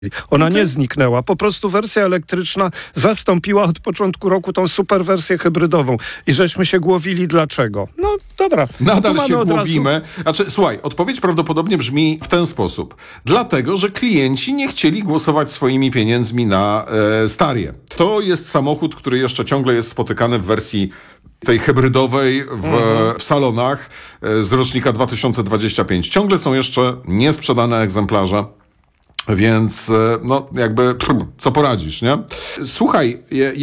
Ona nie zniknęła. Po prostu wersja elektryczna zastąpiła od początku roku tą super wersję hybrydową. I żeśmy się głowili dlaczego. No dobra. Nadal się głowimy. Znaczy, słuchaj, odpowiedź prawdopodobnie brzmi w ten sposób. Dlatego, że klienci nie chcieli głosować swoimi pieniędzmi na Starię. To jest samochód, który jeszcze ciągle jest spotykany w wersji tej hybrydowej w salonach z rocznika 2025. Ciągle są jeszcze niesprzedane egzemplarze. Więc, no, jakby, co poradzisz, nie? Słuchaj,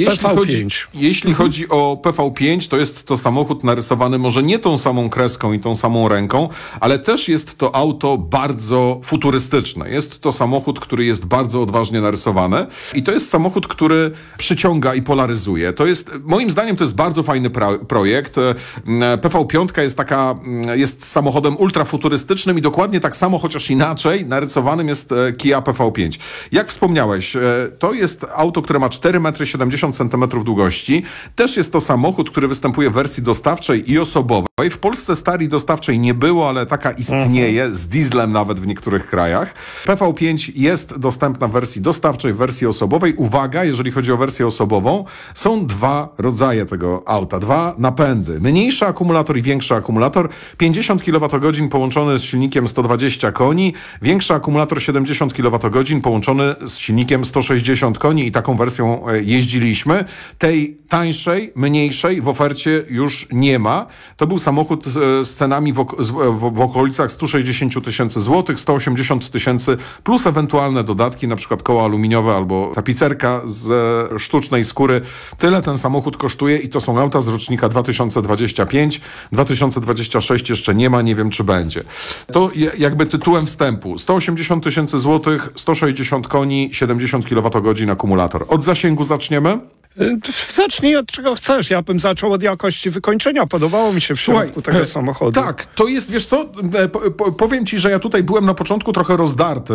jeśli chodzi o PV5, to jest to samochód narysowany może nie tą samą kreską i tą samą ręką, ale też jest to auto bardzo futurystyczne. Jest to samochód, który jest bardzo odważnie narysowany i to jest samochód, który przyciąga i polaryzuje. To jest, moim zdaniem, to jest bardzo fajny projekt. PV5 jest samochodem ultrafuturystycznym i dokładnie tak samo, chociaż inaczej, narysowanym jest Kia PV5. Jak wspomniałeś, to jest auto, które ma 4,70 m długości. Też jest to samochód, który występuje w wersji dostawczej i osobowej. W Polsce Starii dostawczej nie było, ale taka istnieje, z dieslem nawet w niektórych krajach. PV5 jest dostępna w wersji dostawczej, w wersji osobowej. Uwaga, jeżeli chodzi o wersję osobową, są dwa rodzaje tego auta, dwa napędy. Mniejszy akumulator i większy akumulator. 50 kWh połączony z silnikiem 120 koni, większy akumulator 70 kWh połączony z silnikiem 160 koni i taką wersją jeździliśmy. Tej tańszej, mniejszej w ofercie już nie ma. To był samochód z cenami w okolicach 160 tysięcy złotych, 180 tysięcy plus ewentualne dodatki, na przykład koła aluminiowe albo tapicerka z sztucznej skóry. Tyle ten samochód kosztuje i to są auta z rocznika 2025. 2026 jeszcze nie ma, nie wiem czy będzie. To jakby tytułem wstępu. 180 tysięcy złotych, 160 koni, 70 kWh akumulator. Od zasięgu zaczniemy? Zacznij od czego chcesz. Ja bym zaczął od jakości wykończenia. Podobało mi się w środku tego samochodu. Tak, to jest, wiesz co, powiem ci, że ja tutaj byłem na początku trochę rozdarty,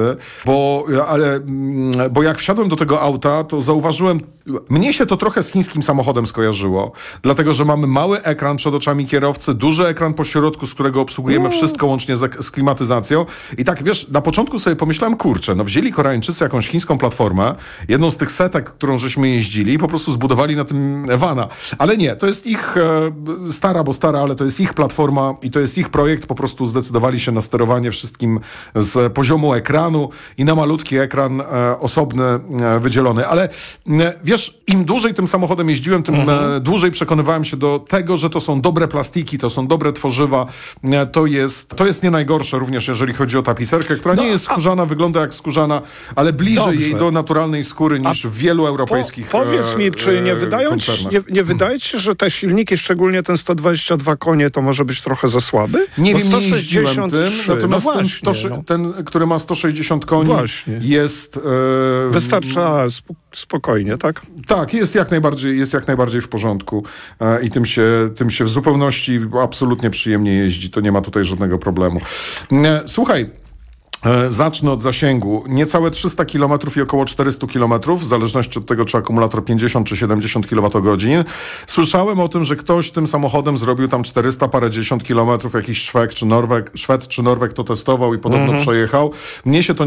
bo jak wsiadłem do tego auta, to zauważyłem, mnie się to trochę z chińskim samochodem skojarzyło, dlatego, że mamy mały ekran przed oczami kierowcy, duży ekran po środku, z którego obsługujemy wszystko łącznie z klimatyzacją i tak, wiesz, na początku sobie pomyślałem, kurczę, no wzięli Koreańczycy jakąś chińską platformę, jedną z tych setek, którą żeśmy jeździli, po prostu zbudowali na tym vana. Ale nie, to jest ich stara, ale to jest ich platforma i to jest ich projekt. Po prostu zdecydowali się na sterowanie wszystkim z poziomu ekranu i na malutki ekran osobny wydzielony. Ale wiesz, im dłużej tym samochodem jeździłem, tym dłużej przekonywałem się do tego, że to są dobre plastiki, to są dobre tworzywa. To jest nie najgorsze również, jeżeli chodzi o tapicerkę, która nie jest skórzana, wygląda jak skórzana, ale bliżej jej do naturalnej skóry niż w wielu europejskich powiedz mi, czy nie wydaje ci się, że te silniki, szczególnie ten 122 konie, to może być trochę za słaby? Nie wiem, nie jeździłem tym, natomiast ten, który ma 160 koni, jest... Wystarcza spokojnie, tak? Tak, jest jak najbardziej w porządku i tym się w zupełności absolutnie przyjemnie jeździ. To nie ma tutaj żadnego problemu. Słuchaj, zacznę od zasięgu. Niecałe 300 km i około 400 km, w zależności od tego, czy akumulator 50 czy 70 kWh. Słyszałem o tym, że ktoś tym samochodem zrobił tam 400 parędziesiąt kilometrów, jakiś Szwed czy Norweg to testował i podobno przejechał. Mnie się to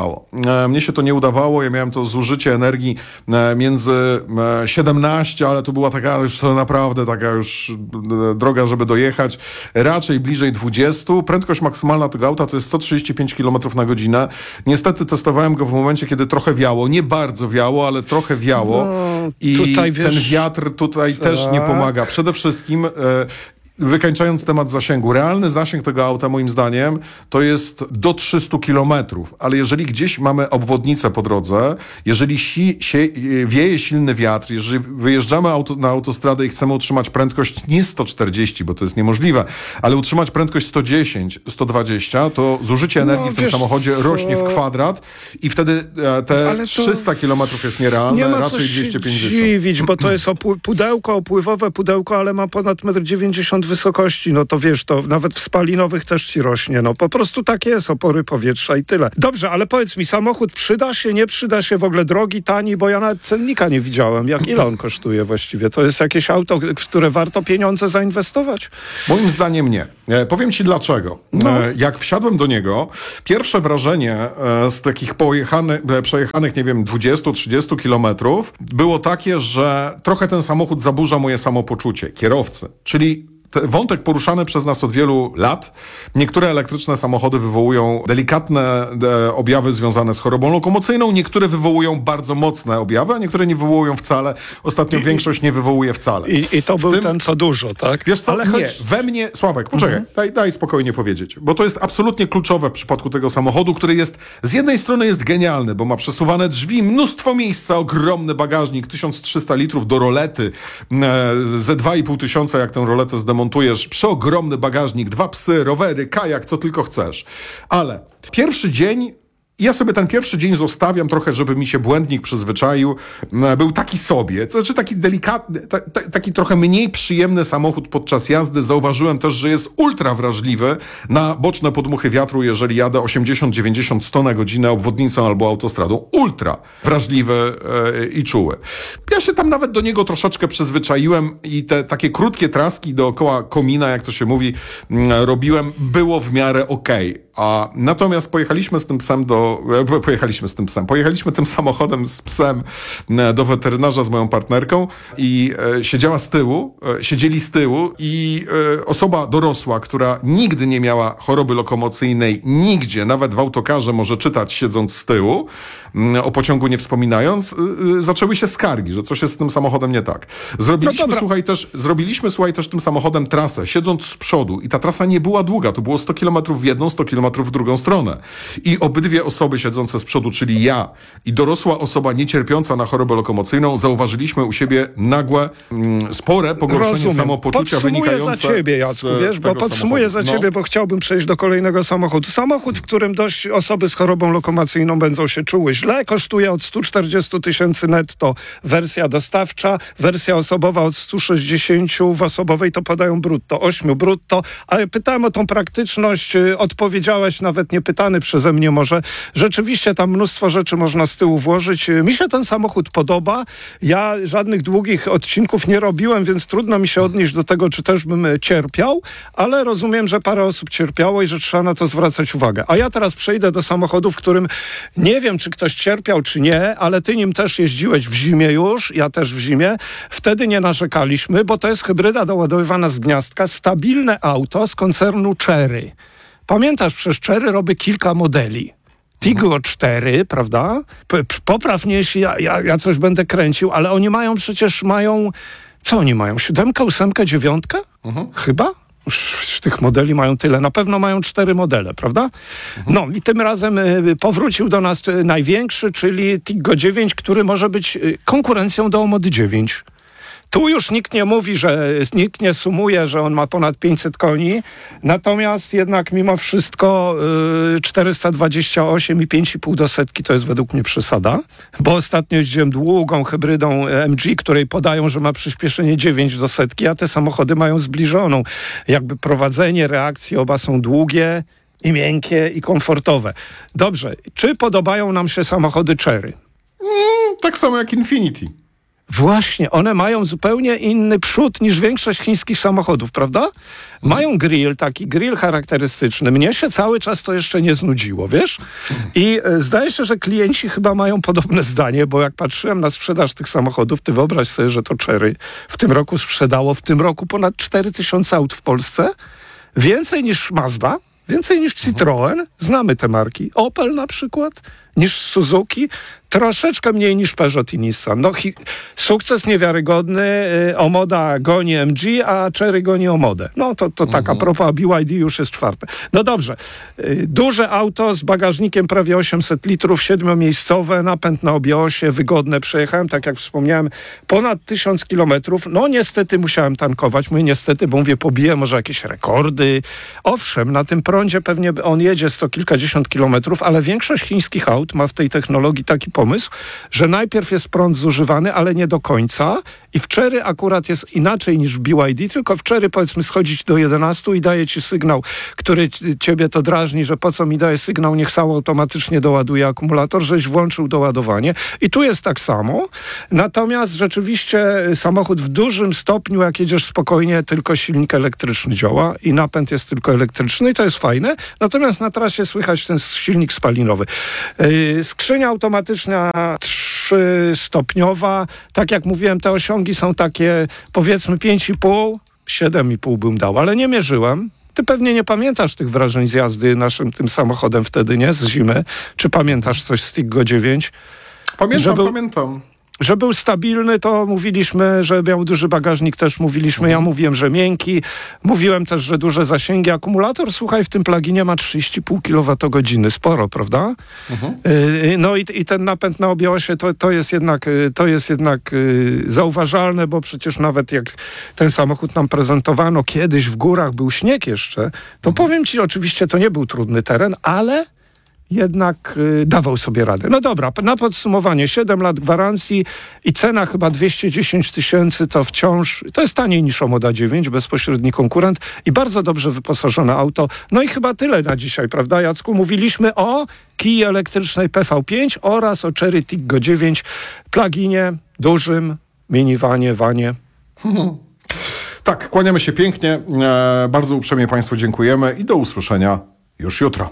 nie udawało. Ja miałem to zużycie energii między 17, ale to była taka już to naprawdę taka już droga, żeby dojechać. Raczej bliżej 20. Prędkość maksymalna tego auta to jest 135 km na godzinę. Niestety testowałem go w momencie, kiedy trochę wiało. Nie bardzo wiało, ale trochę wiało. I tutaj, ten wiatr tutaj też nie pomaga. Przede wszystkim... Wykańczając temat zasięgu, realny zasięg tego auta moim zdaniem to jest do 300 kilometrów, ale jeżeli gdzieś mamy obwodnicę po drodze, jeżeli wieje silny wiatr, jeżeli wyjeżdżamy na autostradę i chcemy utrzymać prędkość nie 140, bo to jest niemożliwe, ale utrzymać prędkość 110, 120, to zużycie energii w tym samochodzie rośnie w kwadrat i wtedy te 300 kilometrów jest nierealne, raczej 250. Dziwić, bo to jest pudełko, opływowe pudełko, ale ma ponad 1,90 m wysokości, no to wiesz, to nawet w spalinowych też ci rośnie. No po prostu tak jest, opory powietrza i tyle. Dobrze, ale powiedz mi, samochód przyda się, nie przyda się, w ogóle drogi, tani, bo ja nawet cennika nie widziałem. Ile on kosztuje właściwie? To jest jakieś auto, w które warto pieniądze zainwestować? Moim zdaniem nie. Powiem ci dlaczego. Jak wsiadłem do niego, pierwsze wrażenie z takich przejechanych, nie wiem, 20-30 kilometrów było takie, że trochę ten samochód zaburza moje samopoczucie kierowcy. Czyli wątek poruszany przez nas od wielu lat. Niektóre elektryczne samochody wywołują delikatne objawy związane z chorobą lokomocyjną, niektóre wywołują bardzo mocne objawy, a niektóre nie wywołują wcale. Ostatnio większość nie wywołuje wcale. I to był ten, co dużo, tak? Wiesz co, we mnie... Sławek, poczekaj, daj spokojnie powiedzieć, bo to jest absolutnie kluczowe w przypadku tego samochodu, który jest, z jednej strony jest genialny, bo ma przesuwane drzwi, mnóstwo miejsca, ogromny bagażnik, 1300 litrów do rolety, ze 2500, jak tę roletę zdemontujesz, przeogromny bagażnik, 2 psy, rowery, kajak, co tylko chcesz. Ale pierwszy dzień, ja sobie ten pierwszy dzień zostawiam trochę, żeby mi się błędnik przyzwyczaił. Był taki sobie, to znaczy taki delikatny, taki trochę mniej przyjemny samochód podczas jazdy. Zauważyłem też, że jest ultra wrażliwy na boczne podmuchy wiatru, jeżeli jadę 80, 90, 100 na godzinę obwodnicą albo autostradą. Ultra wrażliwy i czuły. Ja się tam nawet do niego troszeczkę przyzwyczaiłem i te takie krótkie traski dookoła komina, jak to się mówi, robiłem, było w miarę okej. Natomiast pojechaliśmy tym samochodem z psem do weterynarza z moją partnerką i siedzieli z tyłu i osoba dorosła, która nigdy nie miała choroby lokomocyjnej, nigdzie, nawet w autokarze może czytać siedząc z tyłu, o pociągu nie wspominając, zaczęły się skargi, że coś jest z tym samochodem nie tak. Zrobiliśmy, słuchaj, też tym samochodem trasę, siedząc z przodu i ta trasa nie była długa, to było 100 km w jedną, 100 km w drugą stronę. I obydwie osoby siedzące z przodu, czyli ja i dorosła osoba niecierpiąca na chorobę lokomocyjną, zauważyliśmy u siebie nagłe, spore pogorszenie samopoczucia wynikające za ciebie, Jacku, wiesz, bo podsumuję za ciebie, bo chciałbym przejść do kolejnego samochodu. Samochód, w którym dość osoby z chorobą lokomocyjną będą się czuły źle, kosztuje od 140 000 netto wersja dostawcza, wersja osobowa od 160, w osobowej to podają brutto, 8 brutto, ale pytałem o tą praktyczność, odpowiedziałeś nawet niepytany przeze mnie może. Rzeczywiście tam mnóstwo rzeczy można z tyłu włożyć. Mi się ten samochód podoba. Ja żadnych długich odcinków nie robiłem, więc trudno mi się odnieść do tego, czy też bym cierpiał, ale rozumiem, że parę osób cierpiało i że trzeba na to zwracać uwagę. A ja teraz przejdę do samochodu, w którym nie wiem, czy ktoś cierpiał, czy nie, ale ty nim też jeździłeś w zimie już, ja też w zimie. Wtedy nie narzekaliśmy, bo to jest hybryda doładowywana z gniazdka, stabilne auto z koncernu Chery. Pamiętasz, przez Chery robię kilka modeli. Tiggo 4, prawda? Popraw mnie, jeśli ja coś będę kręcił, ale oni mają... Co oni mają? 7, 8, 9? Chyba? Już tych modeli mają tyle. Na pewno mają 4 modele, prawda? No i tym razem powrócił do nas największy, czyli Tiggo 9, który może być konkurencją do Omody 9. Tu już nikt nie sumuje, że on ma ponad 500 koni, natomiast jednak mimo wszystko 428 i 5,5 do setki to jest według mnie przesada, bo ostatnio jeździłem długą hybrydą MG, której podają, że ma przyspieszenie 9 do setki, a te samochody mają zbliżoną. Jakby prowadzenie, reakcje oba są długie i miękkie i komfortowe. Dobrze, czy podobają nam się samochody Chery? Tak samo jak Infiniti. Właśnie, one mają zupełnie inny przód niż większość chińskich samochodów, prawda? Mają taki grill charakterystyczny. Mnie się cały czas to jeszcze nie znudziło, wiesz? I zdaje się, że klienci chyba mają podobne zdanie, bo jak patrzyłem na sprzedaż tych samochodów, ty wyobraź sobie, że to Chery w tym roku sprzedało ponad 4000 aut w Polsce. Więcej niż Mazda, więcej niż Citroën. Znamy te marki. Opel na przykład, niż Suzuki. Troszeczkę mniej niż Peugeot i Nissan. No, sukces niewiarygodny. Omoda goni MG, a Chery goni Omodę. No to tak a propos, a BYD już jest 4. No dobrze. Duże auto z bagażnikiem prawie 800 litrów, 7-miejscowe, napęd na obie osie, wygodne. Przejechałem, tak jak wspomniałem, ponad 1000 kilometrów. No niestety musiałem tankować. Mówię niestety, bo mówię, pobiję może jakieś rekordy. Owszem, na tym prądzie pewnie on jedzie 100 kilkadziesiąt kilometrów, ale większość chińskich aut ma w tej technologii taki pomysł, że najpierw jest prąd zużywany, ale nie do końca I w Cherry akurat jest inaczej niż w BYD, tylko w Cherry powiedzmy schodzić do 11 i daje ci sygnał, który ciebie to drażni, że po co mi daje sygnał, niech sam automatycznie doładuje akumulator, żeś włączył doładowanie. I tu jest tak samo. Natomiast rzeczywiście samochód w dużym stopniu, jak jedziesz spokojnie, tylko silnik elektryczny działa i napęd jest tylko elektryczny i to jest fajne. Natomiast na trasie słychać ten silnik spalinowy. Skrzynia automatyczna 3-stopniowa. Tak jak mówiłem, te osiągi są takie powiedzmy 5,5, 7,5 bym dał, ale nie mierzyłem. Ty pewnie nie pamiętasz tych wrażeń z jazdy naszym tym samochodem wtedy, nie? Z zimy. Czy pamiętasz coś z Tiggo 9? Pamiętam. Że był stabilny, to mówiliśmy, że miał duży bagażnik, też mówiliśmy. Ja mówiłem, że miękki. Mówiłem też, że duże zasięgi. Akumulator, słuchaj, w tym pluginie ma 30,5 kWh. Sporo, prawda? No i ten napęd na objasie to jest jednak zauważalne, bo przecież nawet jak ten samochód nam prezentowano, kiedyś w górach był śnieg jeszcze, to powiem ci, oczywiście to nie był trudny teren, ale jednak dawał sobie radę. No dobra, na podsumowanie 7 lat gwarancji i cena chyba 210 000 to wciąż, to jest taniej niż Moda 9, bezpośredni konkurent i bardzo dobrze wyposażone auto. No i chyba tyle na dzisiaj, prawda Jacku? Mówiliśmy o Kii elektrycznej PV5 oraz o Cherry Tiggo 9, pluginie, dużym minivanie, vanie. Tak, kłaniamy się pięknie. Bardzo uprzejmie Państwu dziękujemy i do usłyszenia już jutro.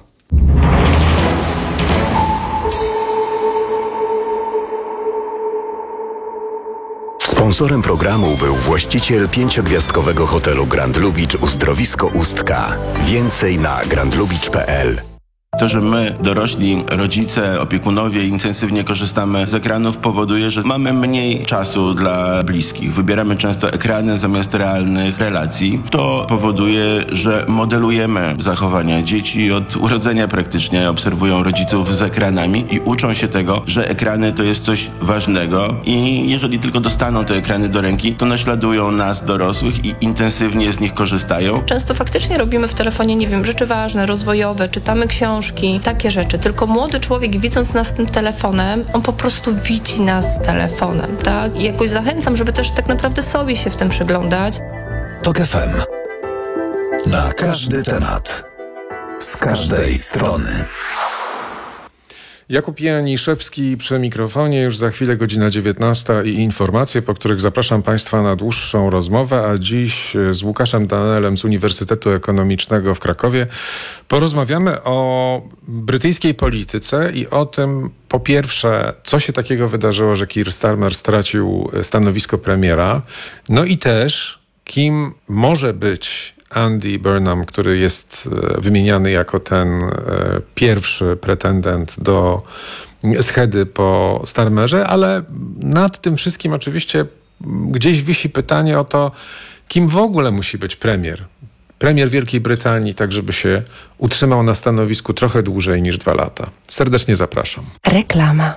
Sponsorem programu był właściciel 5-gwiazdkowego hotelu Grand Lubicz Uzdrowisko Ustka. Więcej na grandlubicz.pl. To, że my, dorośli, rodzice, opiekunowie intensywnie korzystamy z ekranów, powoduje, że mamy mniej czasu dla bliskich. Wybieramy często ekrany zamiast realnych relacji. To powoduje, że modelujemy zachowania. Dzieci od urodzenia praktycznie obserwują rodziców z ekranami i uczą się tego, że ekrany to jest coś ważnego i jeżeli tylko dostaną te ekrany do ręki, to naśladują nas, dorosłych, i intensywnie z nich korzystają. Często faktycznie robimy w telefonie, nie wiem, rzeczy ważne, rozwojowe, czytamy książki, takie rzeczy. Tylko młody człowiek, widząc nas tym telefonem, on po prostu widzi nas telefonem, tak? I jakoś zachęcam, żeby też tak naprawdę sobie się w tym przyglądać. TOK FM. Na każdy temat. Z każdej strony. Jakub Janiszewski przy mikrofonie, już za chwilę godzina 19 i informacje, po których zapraszam Państwa na dłuższą rozmowę, a dziś z Łukaszem Danelem z Uniwersytetu Ekonomicznego w Krakowie porozmawiamy o brytyjskiej polityce i o tym, po pierwsze, co się takiego wydarzyło, że Keir Starmer stracił stanowisko premiera, no i też kim może być Andy Burnham, który jest wymieniany jako ten pierwszy pretendent do schedy po Starmerze, ale nad tym wszystkim oczywiście gdzieś wisi pytanie o to, kim w ogóle musi być premier. Premier Wielkiej Brytanii, tak żeby się utrzymał na stanowisku trochę dłużej niż 2 lata. Serdecznie zapraszam. Reklama.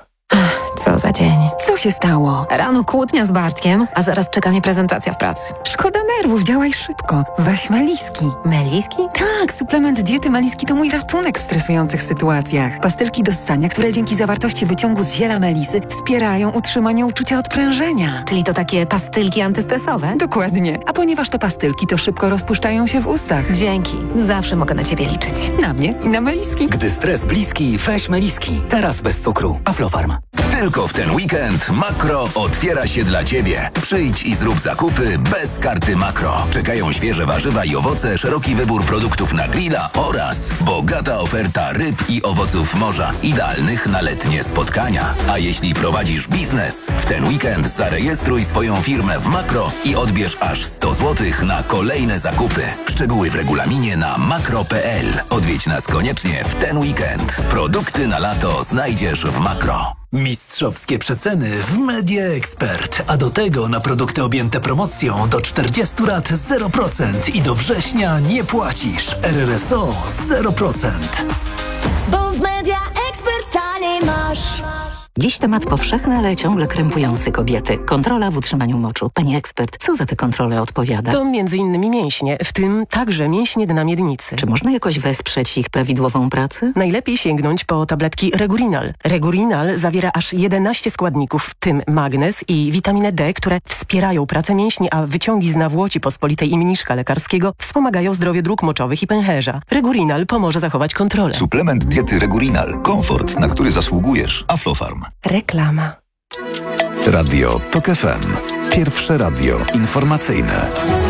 Co za dzień. Co się stało? Rano kłótnia z Bartkiem, a zaraz czeka mnie prezentacja w pracy. Szkoda nerwów, działaj szybko. Weź Meliski. Meliski? Tak, suplement diety Meliski to mój ratunek w stresujących sytuacjach. Pastylki do ssania, które dzięki zawartości wyciągu z ziela melisy wspierają utrzymanie uczucia odprężenia. Czyli to takie pastylki antystresowe? Dokładnie. A ponieważ to pastylki, to szybko rozpuszczają się w ustach. Dzięki. Zawsze mogę na ciebie liczyć. Na mnie i na Meliski. Gdy stres bliski, weź Meliski. Teraz bez cukru. Aflofarm. Tylko w ten weekend Makro otwiera się dla Ciebie. Przyjdź i zrób zakupy bez karty Makro. Czekają świeże warzywa i owoce, szeroki wybór produktów na grilla oraz bogata oferta ryb i owoców morza, idealnych na letnie spotkania. A jeśli prowadzisz biznes, w ten weekend zarejestruj swoją firmę w Makro i odbierz aż 100 zł na kolejne zakupy. Szczegóły w regulaminie na makro.pl. Odwiedź nas koniecznie w ten weekend. Produkty na lato znajdziesz w Makro. Mistrzowskie przeceny w Media Expert, a do tego na produkty objęte promocją do 40 lat 0% i do września nie płacisz. RRSO 0%. Bo w Media Expert taniej masz. Dziś temat powszechny, ale ciągle krępujący kobiety. Kontrola w utrzymaniu moczu. Pani ekspert, co za tę kontrolę odpowiada? To m.in. mięśnie, w tym także mięśnie dna miednicy. Czy można jakoś wesprzeć ich prawidłową pracę? Najlepiej sięgnąć po tabletki Regurinal. Regurinal zawiera aż 11 składników, w tym magnez i witaminę D, które wspierają pracę mięśni, a wyciągi z nawłoci pospolitej i mniszka lekarskiego wspomagają zdrowie dróg moczowych i pęcherza. Regurinal pomoże zachować kontrolę. Suplement diety Regurinal. Komfort, na który zasługujesz. Aflofarm. Reklama. Radio TOK FM. Pierwsze radio informacyjne.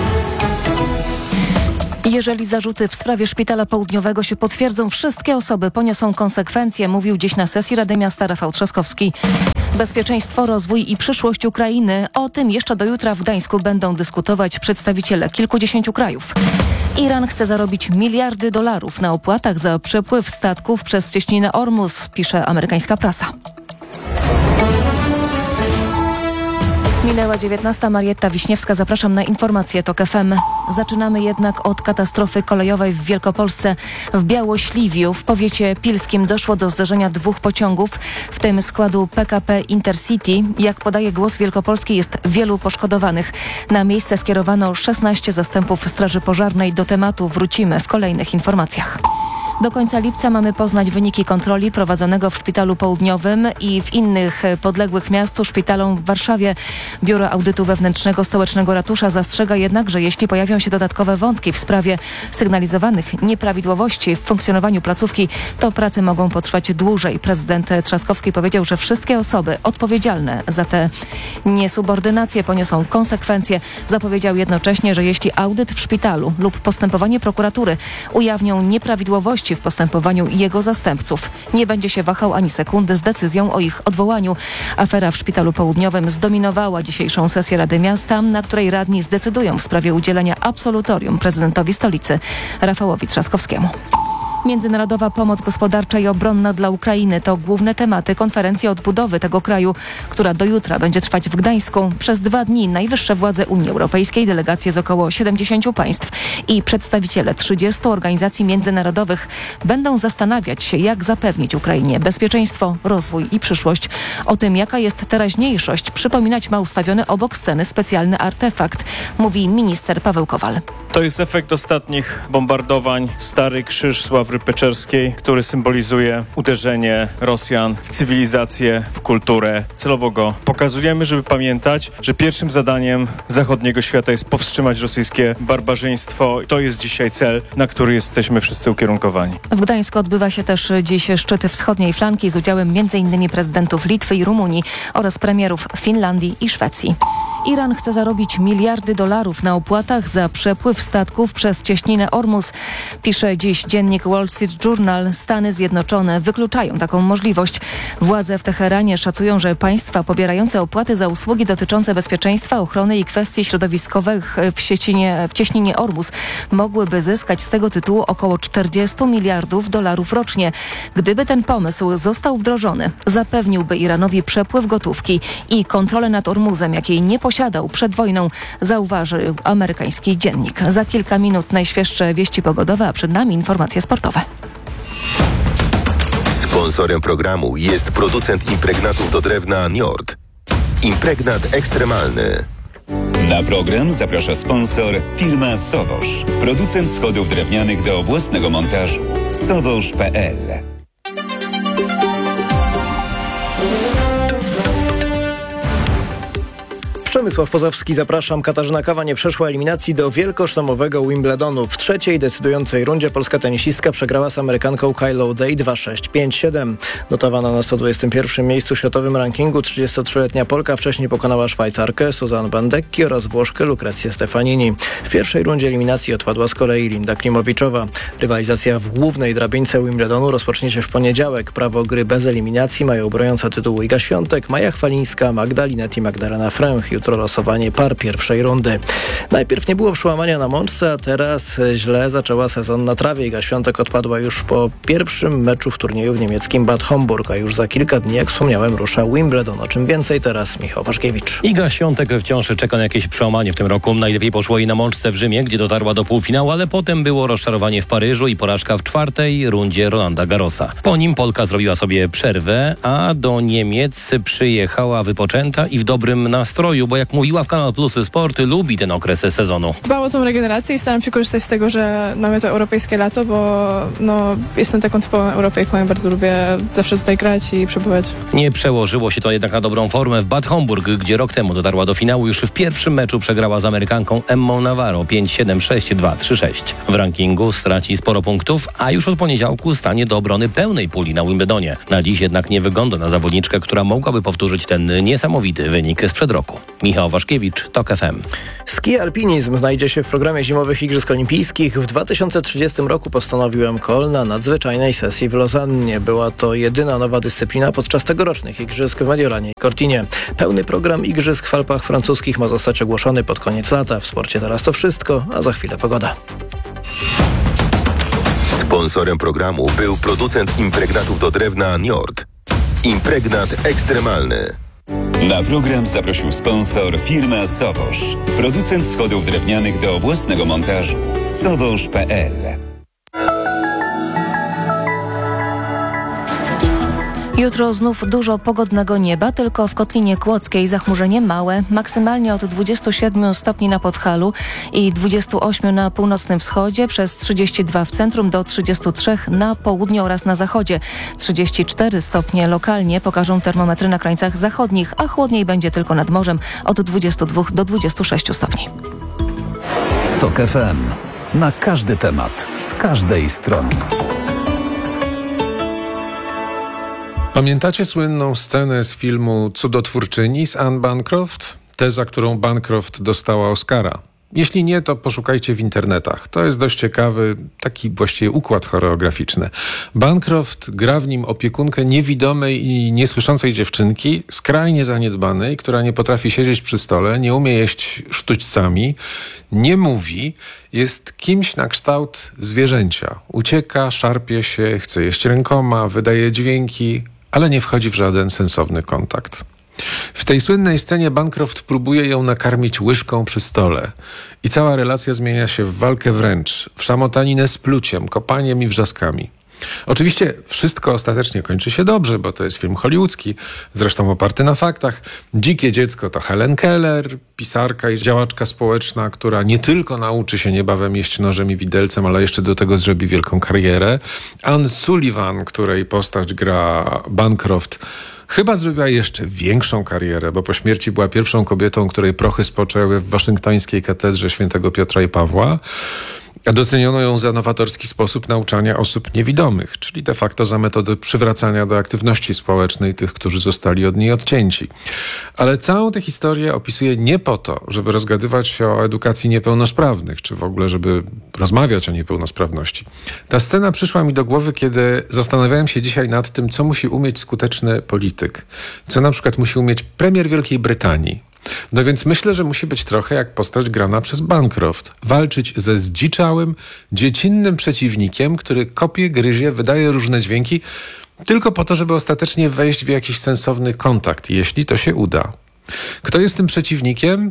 Jeżeli zarzuty w sprawie Szpitala Południowego się potwierdzą, wszystkie osoby poniosą konsekwencje, mówił dziś na sesji Rady Miasta Rafał Trzaskowski. Bezpieczeństwo, rozwój i przyszłość Ukrainy. O tym jeszcze do jutra w Gdańsku będą dyskutować przedstawiciele kilkudziesięciu krajów. Iran chce zarobić miliardy dolarów na opłatach za przepływ statków przez cieśninę Ormus, pisze amerykańska prasa. Minęła 19. Marietta Wiśniewska. Zapraszam na informacje TOK FM. Zaczynamy jednak od katastrofy kolejowej w Wielkopolsce. W Białośliwiu w powiecie pilskim doszło do zderzenia dwóch pociągów, w tym składu PKP Intercity. Jak podaje Głos Wielkopolski, jest wielu poszkodowanych. Na miejsce skierowano 16 zastępów Straży Pożarnej. Do tematu wrócimy w kolejnych informacjach. Do końca lipca mamy poznać wyniki kontroli prowadzonego w Szpitalu Południowym i w innych podległych miastu szpitalom w Warszawie. Biuro Audytu Wewnętrznego Stołecznego Ratusza zastrzega jednak, że jeśli pojawią się dodatkowe wątki w sprawie sygnalizowanych nieprawidłowości w funkcjonowaniu placówki, to prace mogą potrwać dłużej. Prezydent Trzaskowski powiedział, że wszystkie osoby odpowiedzialne za te niesubordynacje poniosą konsekwencje. Zapowiedział jednocześnie, że jeśli audyt w szpitalu lub postępowanie prokuratury ujawnią nieprawidłowości w postępowaniu jego zastępców, nie będzie się wahał ani sekundy z decyzją o ich odwołaniu. Afera w Szpitalu Południowym zdominowała dzisiejszą sesję Rady Miasta, na której radni zdecydują w sprawie udzielenia absolutorium prezydentowi stolicy Rafałowi Trzaskowskiemu. Międzynarodowa pomoc gospodarcza i obronna dla Ukrainy to główne tematy konferencji odbudowy tego kraju, która do jutra będzie trwać w Gdańsku. Przez 2 dni najwyższe władze Unii Europejskiej, delegacje z około 70 państw i przedstawiciele 30 organizacji międzynarodowych będą zastanawiać się, jak zapewnić Ukrainie bezpieczeństwo, rozwój i przyszłość. O tym, jaka jest teraźniejszość, przypominać ma ustawiony obok sceny specjalny artefakt, mówi minister Paweł Kowal. To jest efekt ostatnich bombardowań. Stary Krzyż Sławry Peczerskiej, który symbolizuje uderzenie Rosjan w cywilizację, w kulturę. Celowo go pokazujemy, żeby pamiętać, że pierwszym zadaniem zachodniego świata jest powstrzymać rosyjskie barbarzyństwo. To jest dzisiaj cel, na który jesteśmy wszyscy ukierunkowani. W Gdańsku odbywa się też dziś szczyt wschodniej flanki z udziałem m.in. prezydentów Litwy i Rumunii oraz premierów Finlandii i Szwecji. Iran chce zarobić miliardy dolarów na opłatach za przepływ statków przez cieśninę Ormus, pisze dziś dziennik Wall Street Journal. Stany Zjednoczone wykluczają taką możliwość. Władze w Teheranie szacują, że państwa pobierające opłaty za usługi dotyczące bezpieczeństwa, ochrony i kwestii środowiskowych w cieśninie Ormus mogłyby zyskać z tego tytułu około 40 miliardów dolarów rocznie. Gdyby ten pomysł został wdrożony, zapewniłby Iranowi przepływ gotówki i kontrolę nad Ormuzem, jakiej nie posiadał przed wojną, zauważył amerykański dziennik. Za kilka minut najświeższe wieści pogodowe, a przed nami informacje sportowe. Sponsorem programu jest producent impregnatów do drewna Njord. Impregnat ekstremalny. Na program zaprasza sponsor firma Sowosz. Producent schodów drewnianych do własnego montażu. Sowosz.pl. Przemysław Pozowski, zapraszam. Katarzyna Kawa nie przeszła eliminacji do wielkoszlemowego Wimbledonu. W trzeciej decydującej rundzie polska tenisistka przegrała z Amerykanką Kylie O'Day 2-6, 5-7. Notowana na 121 miejscu światowym rankingu 33-letnia Polka wcześniej pokonała Szwajcarkę Suzanne Bandecki oraz Włoszkę Lucrezję Stefanini. W pierwszej rundzie eliminacji odpadła z kolei Linda Klimowiczowa. Rywalizacja w głównej drabińce Wimbledonu rozpocznie się w poniedziałek. Prawo gry bez eliminacji mają broniąca tytułu Iga Świątek, Maja Chwalińska, Magda Linet i Magdalena Fręch. jutro losowanie par pierwszej rundy. Najpierw nie było przełamania na mączce, a teraz źle zaczęła sezon na trawie. Iga Świątek odpadła już po pierwszym meczu w turnieju w niemieckim Bad Homburg, a już za kilka dni, jak wspomniałem, rusza Wimbledon. O czym więcej teraz Michał Waszkiewicz. Iga Świątek wciąż czeka na jakieś przełamanie w tym roku. Najlepiej poszło jej na mączce w Rzymie, gdzie dotarła do półfinału, ale potem było rozczarowanie w Paryżu i porażka w czwartej rundzie Rolanda Garrosa. Po nim Polka zrobiła sobie przerwę, a do Niemiec przyjechała wypoczęta i w dobrym nastroju, bo jak mówiła w Kanal Plus Sport, lubi ten okres sezonu. Dbam o tą regenerację i staram się korzystać z tego, że mamy to europejskie lato, bo jestem taką typową Europejką i bardzo lubię zawsze tutaj grać i przebywać. Nie Przełożyło się to jednak na dobrą formę w Bad Homburg, gdzie rok temu dotarła do finału. Już w pierwszym meczu przegrała z Amerykanką Emmą Navarro 5-7, 6-2, 3-6. W rankingu straci sporo punktów, a już od poniedziałku stanie do obrony pełnej puli na Wimbledonie. Na dziś jednak nie wygląda na zawodniczkę, która mogłaby powtórzyć ten niesamowity wynik sprzed roku. Michał Waszkiewicz, TOK FM. Ski alpinizm znajdzie się w programie Zimowych Igrzysk Olimpijskich. W 2030 roku postanowił MKOL na nadzwyczajnej sesji w Lozannie. Była to jedyna nowa dyscyplina podczas tegorocznych igrzysk w Mediolanie i Cortinie. Pełny program igrzysk w Alpach francuskich ma zostać ogłoszony pod koniec lata. W sporcie teraz to wszystko, a za chwilę pogoda. Sponsorem programu był producent impregnatów do drewna Njord. Impregnat ekstremalny. Na program zaprosił sponsor firma Sowosz. Producent schodów drewnianych do własnego montażu. Sowosz.pl. Jutro znów dużo pogodnego nieba, tylko w Kotlinie Kłodzkiej zachmurzenie małe, maksymalnie od 27 stopni na Podhalu i 28 na północnym wschodzie, przez 32 w centrum do 33 na południu oraz na zachodzie. 34 stopnie lokalnie pokażą termometry na krańcach zachodnich, a chłodniej będzie tylko nad morzem od 22 do 26 stopni. TOK FM. Na każdy temat, z każdej strony. Pamiętacie słynną scenę z filmu Cudotwórczyni z Anne Bancroft? Tę, za którą Bancroft dostała Oscara. Jeśli nie, to poszukajcie w internetach. To jest dość ciekawy, taki właściwie układ choreograficzny. Bancroft gra w nim opiekunkę niewidomej i niesłyszącej dziewczynki, skrajnie zaniedbanej, która nie potrafi siedzieć przy stole, nie umie jeść sztućcami, nie mówi, jest kimś na kształt zwierzęcia. Ucieka, szarpie się, chce jeść rękoma, wydaje dźwięki, ale nie wchodzi w żaden sensowny kontakt. W tej słynnej scenie Bancroft próbuje ją nakarmić łyżką przy stole i cała relacja zmienia się w walkę wręcz, w szamotaninę z pluciem, kopaniem i wrzaskami. Oczywiście wszystko ostatecznie kończy się dobrze, bo to jest film hollywoodzki, zresztą oparty na faktach. Dzikie dziecko to Helen Keller, pisarka i działaczka społeczna, która nie tylko nauczy się niebawem jeść nożem i widelcem, ale jeszcze do tego zrobi wielką karierę. Anne Sullivan, której postać gra Bancroft, chyba zrobiła jeszcze większą karierę, bo po śmierci była pierwszą kobietą, której prochy spoczęły w waszyngtońskiej katedrze świętego Piotra i Pawła, a doceniono ją za nowatorski sposób nauczania osób niewidomych, czyli de facto za metodę przywracania do aktywności społecznej tych, którzy zostali od niej odcięci. Ale całą tę historię opisuje nie po to, żeby rozgadywać o edukacji niepełnosprawnych, czy w ogóle, żeby rozmawiać o niepełnosprawności. Ta scena przyszła mi do głowy, kiedy zastanawiałem się dzisiaj nad tym, co musi umieć skuteczny polityk. Co na przykład musi umieć premier Wielkiej Brytanii. No więc myślę, że musi być trochę jak postać grana przez Bancroft. Walczyć ze zdziczałym, dziecinnym przeciwnikiem, który kopie, gryzie, wydaje różne dźwięki, tylko po to, żeby ostatecznie wejść w jakiś sensowny kontakt, jeśli to się uda. Kto jest tym przeciwnikiem?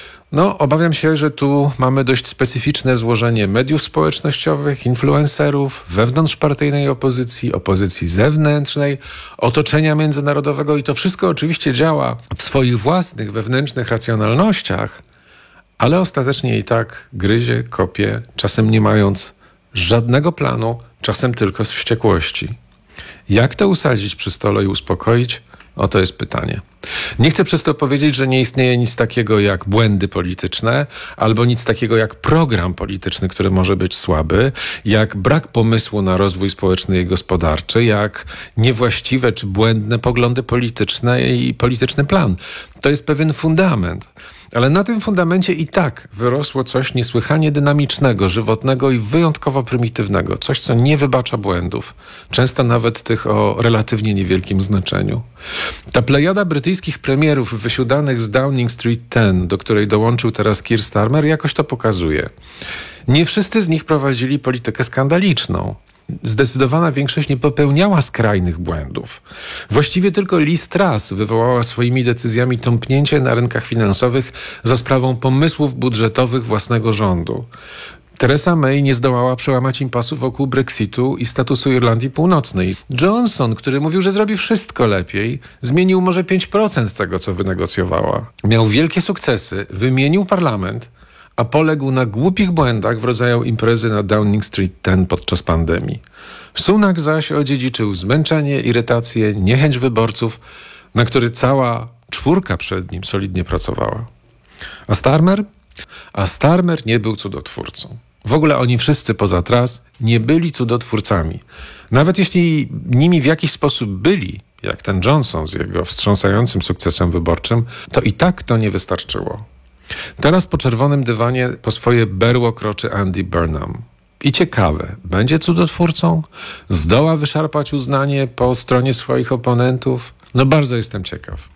No, obawiam się, że tu mamy dość specyficzne złożenie mediów społecznościowych, influencerów, wewnątrzpartyjnej opozycji, opozycji zewnętrznej, otoczenia międzynarodowego i to wszystko oczywiście działa w swoich własnych wewnętrznych racjonalnościach, ale ostatecznie i tak gryzie, kopie, czasem nie mając żadnego planu, czasem tylko z wściekłości. Jak to usadzić przy stole i uspokoić? Oto jest pytanie. Nie chcę przez to powiedzieć, że nie istnieje nic takiego jak błędy polityczne, albo nic takiego jak program polityczny, który może być słaby, jak brak pomysłu na rozwój społeczny i gospodarczy, jak niewłaściwe czy błędne poglądy polityczne i polityczny plan. To jest pewien fundament. Ale na tym fundamencie i tak wyrosło coś niesłychanie dynamicznego, żywotnego i wyjątkowo prymitywnego. Coś, co nie wybacza błędów. Często nawet tych o relatywnie niewielkim znaczeniu. Ta plejada brytyjskich premierów wysiudanych z Downing Street 10, do której dołączył teraz Keir Starmer, jakoś to pokazuje. Nie wszyscy z nich prowadzili politykę skandaliczną. Zdecydowana większość nie popełniała skrajnych błędów. Właściwie tylko Liz Truss wywołała swoimi decyzjami tąpnięcie na rynkach finansowych za sprawą pomysłów budżetowych własnego rządu. Theresa May nie zdołała przełamać impasu wokół Brexitu i statusu Irlandii Północnej. Johnson, który mówił, że zrobi wszystko lepiej, zmienił może 5% tego, co wynegocjowała. Miał wielkie sukcesy, wymienił parlament, a poległ na głupich błędach w rodzaju imprezy na Downing Street 10 podczas pandemii. Sunak zaś odziedziczył zmęczenie, irytację, niechęć wyborców, na który cała czwórka przed nim solidnie pracowała. A Starmer? A Starmer nie był cudotwórcą. W ogóle oni wszyscy poza Truss nie byli cudotwórcami. Nawet jeśli nimi w jakiś sposób byli, jak ten Johnson z jego wstrząsającym sukcesem wyborczym, to i tak to nie wystarczyło. Teraz po czerwonym dywanie po swoje berło kroczy Andy Burnham. I ciekawe, będzie cudotwórcą? Zdoła wyszarpać uznanie po stronie swoich oponentów? No bardzo jestem ciekaw.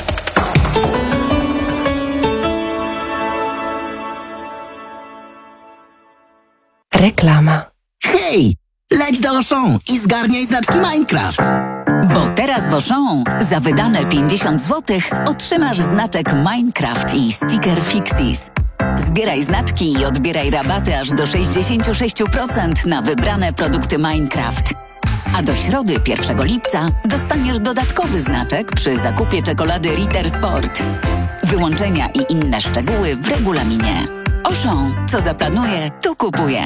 Reklama. Hej! Leć do Auchan i zgarniaj znaczki Minecraft! Bo teraz w Auchan za wydane 50 zł otrzymasz znaczek Minecraft i sticker Fixies. Zbieraj znaczki i odbieraj rabaty aż do 66% na wybrane produkty Minecraft. A do środy 1 lipca dostaniesz dodatkowy znaczek przy zakupie czekolady Ritter Sport. Wyłączenia i inne szczegóły w regulaminie. Auchan, co zaplanuje, to kupuje.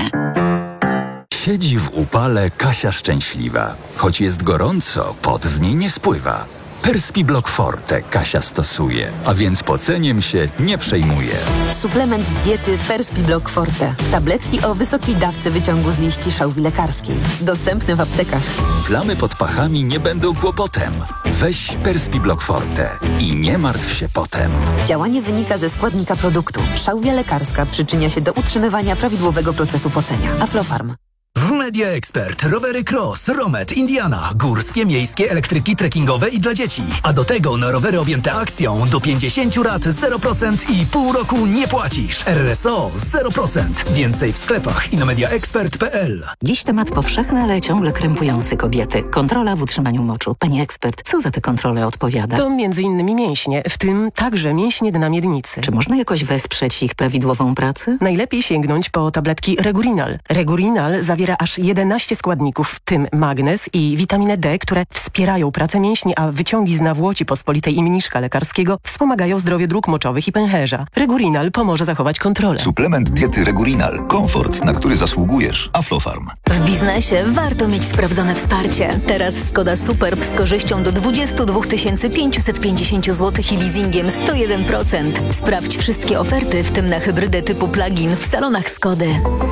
Siedzi w upale Kasia szczęśliwa. Choć jest gorąco, pot z niej nie spływa. Perspiblock Forte Kasia stosuje, a więc poceniem się nie przejmuje. Suplement diety Perspiblock Forte. Tabletki o wysokiej dawce wyciągu z liści szałwi lekarskiej. Dostępne w aptekach. Plamy pod pachami nie będą kłopotem. Weź Perspiblock Forte i nie martw się potem. Działanie wynika ze składnika produktu. Szałwia lekarska przyczynia się do utrzymywania prawidłowego procesu pocenia. Aflofarm. W Media Expert rowery Cross, Romet, Indiana, górskie, miejskie, elektryki, trekkingowe i dla dzieci. A do tego na rowery objęte akcją do 50 lat 0% i pół roku nie płacisz. RSO 0%. Więcej w sklepach i na mediaexpert.pl. Dziś temat powszechny, ale ciągle krępujący kobiety. Kontrola w utrzymaniu moczu. Pani ekspert, co za tę kontrolę odpowiada? To m.in. mięśnie, w tym także mięśnie dna miednicy. Czy można jakoś wesprzeć ich prawidłową pracę? Najlepiej sięgnąć po tabletki Regurinal. Regurinal zawiera aż 11 składników, w tym magnez i witaminę D, które wspierają pracę mięśni, a wyciągi z nawłoci pospolitej i mniszka lekarskiego wspomagają zdrowie dróg moczowych i pęcherza. Regurinal pomoże zachować kontrolę. Suplement diety Regurinal. Komfort, na który zasługujesz. Aflofarm. W biznesie warto mieć sprawdzone wsparcie. Teraz Skoda Superb z korzyścią do 22 550 zł i leasingiem 101%. Sprawdź wszystkie oferty, w tym na hybrydę typu plug-in w salonach Skody.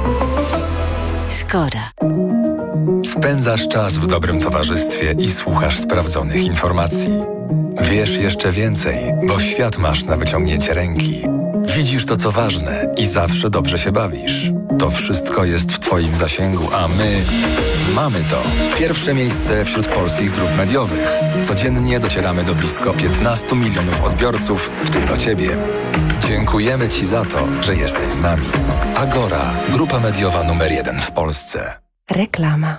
Szkoda. Spędzasz czas w dobrym towarzystwie i słuchasz sprawdzonych informacji. Wiesz jeszcze więcej, bo świat masz na wyciągnięcie ręki. Widzisz to, co ważne i zawsze dobrze się bawisz. To wszystko jest w Twoim zasięgu, a my mamy to. Pierwsze miejsce wśród polskich grup mediowych. Codziennie docieramy do blisko 15 milionów odbiorców, w tym do Ciebie. Dziękujemy Ci za to, że jesteś z nami. Agora, grupa mediowa numer 1 w Polsce. Reklama.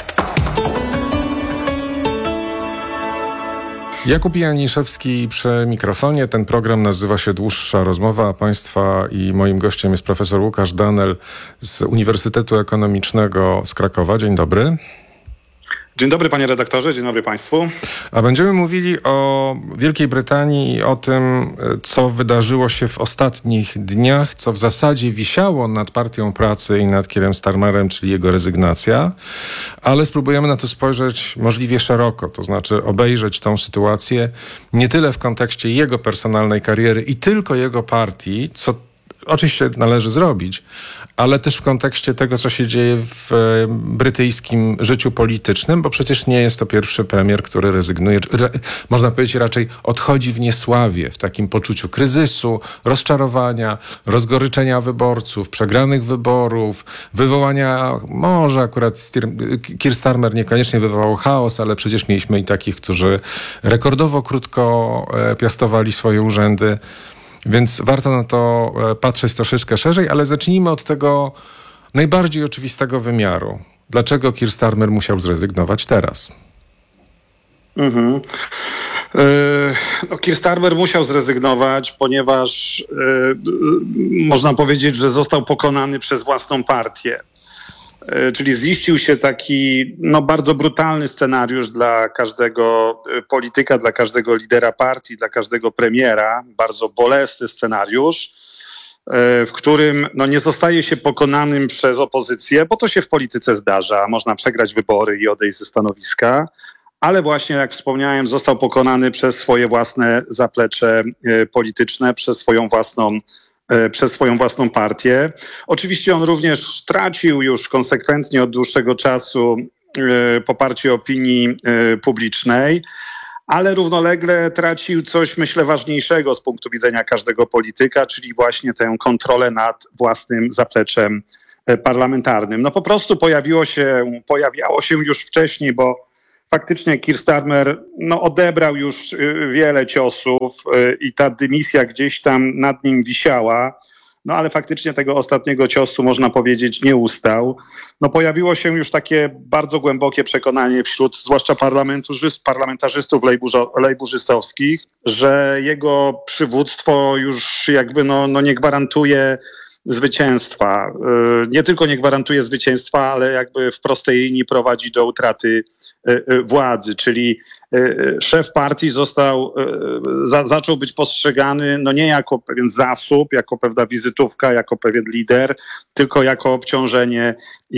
Jakub Janiszewski przy mikrofonie. Ten program nazywa się Dłuższa Rozmowa, a Państwa i moim gościem jest profesor Łukasz Danel z Uniwersytetu Ekonomicznego z Krakowa. Dzień dobry. Dzień dobry panie redaktorze, dzień dobry państwu. A będziemy mówili o Wielkiej Brytanii i o tym, co wydarzyło się w ostatnich dniach, co w zasadzie wisiało nad Partią Pracy i nad Keirem Starmerem, czyli jego rezygnacja, ale spróbujemy na to spojrzeć możliwie szeroko, to znaczy obejrzeć tą sytuację nie tyle w kontekście jego personalnej kariery i tylko jego partii, co oczywiście należy zrobić, ale też w kontekście tego, co się dzieje w brytyjskim życiu politycznym, bo przecież nie jest to pierwszy premier, który rezygnuje, można powiedzieć raczej odchodzi w niesławie, w takim poczuciu kryzysu, rozczarowania, rozgoryczenia wyborców, przegranych wyborów, wywołania, może akurat Keir Starmer niekoniecznie wywołał chaos, ale przecież mieliśmy i takich, którzy rekordowo krótko piastowali swoje urzędy. Więc warto na to patrzeć troszeczkę szerzej, ale zacznijmy od tego najbardziej oczywistego wymiaru. Dlaczego Keir Starmer musiał zrezygnować teraz? Keir Starmer musiał zrezygnować, ponieważ można powiedzieć, że został pokonany przez własną partię. Czyli ziścił się taki bardzo brutalny scenariusz dla każdego polityka, dla każdego lidera partii, dla każdego premiera. Bardzo bolesny scenariusz, w którym nie zostaje się pokonanym przez opozycję, bo to się w polityce zdarza. Można przegrać wybory i odejść ze stanowiska. Ale właśnie, jak wspomniałem, został pokonany przez swoje własne zaplecze polityczne, przez swoją własną partię. Oczywiście on również tracił już konsekwentnie od dłuższego czasu poparcie opinii publicznej, ale równolegle tracił coś, myślę, ważniejszego z punktu widzenia każdego polityka, czyli właśnie tę kontrolę nad własnym zapleczem parlamentarnym. Po prostu pojawiało się już wcześniej, bo faktycznie Keir Starmer odebrał już wiele ciosów i ta dymisja gdzieś tam nad nim wisiała, ale faktycznie tego ostatniego ciosu, można powiedzieć, nie ustał. Pojawiło się już takie bardzo głębokie przekonanie wśród zwłaszcza parlamentarzystów lejburzystowskich, że jego przywództwo już jakby nie gwarantuje zwycięstwa. Nie tylko nie gwarantuje zwycięstwa, ale jakby w prostej linii prowadzi do utraty władzy, czyli szef partii zaczął być postrzegany nie jako pewien zasób, jako pewna wizytówka, jako pewien lider, tylko jako obciążenie,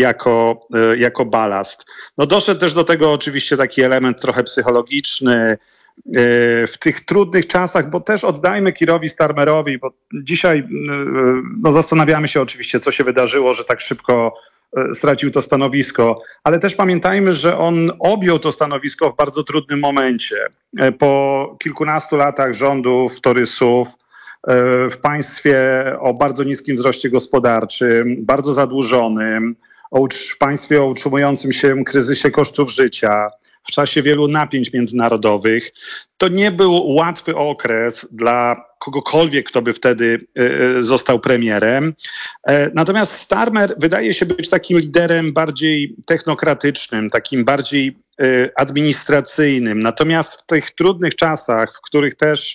jako balast. Doszedł też do tego oczywiście taki element trochę psychologiczny, w tych trudnych czasach, bo też oddajmy Keirowi Starmerowi, bo dzisiaj zastanawiamy się oczywiście, co się wydarzyło, że tak szybko stracił to stanowisko, ale też pamiętajmy, że on objął to stanowisko w bardzo trudnym momencie. Po kilkunastu latach rządów torysów, w państwie o bardzo niskim wzroście gospodarczym, bardzo zadłużonym, w państwie o utrzymującym się kryzysie kosztów życia, w czasie wielu napięć międzynarodowych. To nie był łatwy okres dla kogokolwiek, kto by wtedy został premierem. Natomiast Starmer wydaje się być takim liderem bardziej technokratycznym, takim bardziej administracyjnym. Natomiast w tych trudnych czasach, w których też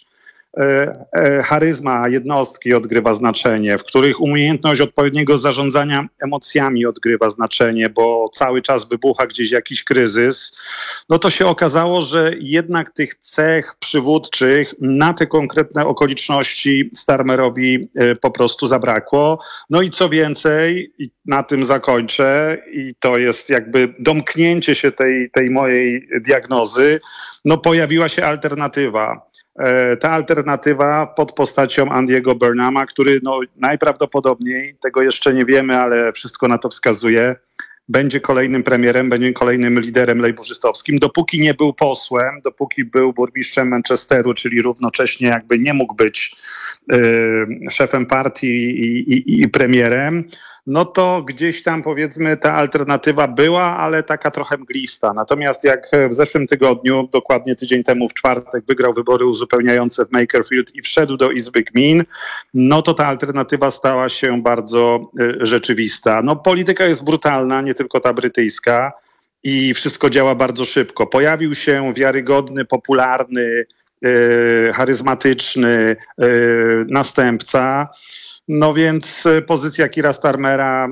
charyzma jednostki odgrywa znaczenie, w których umiejętność odpowiedniego zarządzania emocjami odgrywa znaczenie, bo cały czas wybucha gdzieś jakiś kryzys, to się okazało, że jednak tych cech przywódczych na te konkretne okoliczności Starmerowi po prostu zabrakło. I co więcej, i na tym zakończę, i to jest jakby domknięcie się tej mojej diagnozy, pojawiła się alternatywa. Ta alternatywa pod postacią Andiego Burnhama, który najprawdopodobniej, tego jeszcze nie wiemy, ale wszystko na to wskazuje, będzie kolejnym premierem, będzie kolejnym liderem lejburzystowskim. Dopóki nie był posłem, dopóki był burmistrzem Manchesteru, czyli równocześnie jakby nie mógł być szefem partii i premierem, to gdzieś tam powiedzmy ta alternatywa była, ale taka trochę mglista. Natomiast jak w zeszłym tygodniu, dokładnie tydzień temu w czwartek, wygrał wybory uzupełniające w Makerfield i wszedł do Izby Gmin, to ta alternatywa stała się bardzo rzeczywista. Polityka jest brutalna, nie tylko ta brytyjska, i wszystko działa bardzo szybko. Pojawił się wiarygodny, popularny, charyzmatyczny następca. Więc pozycja Keira Starmera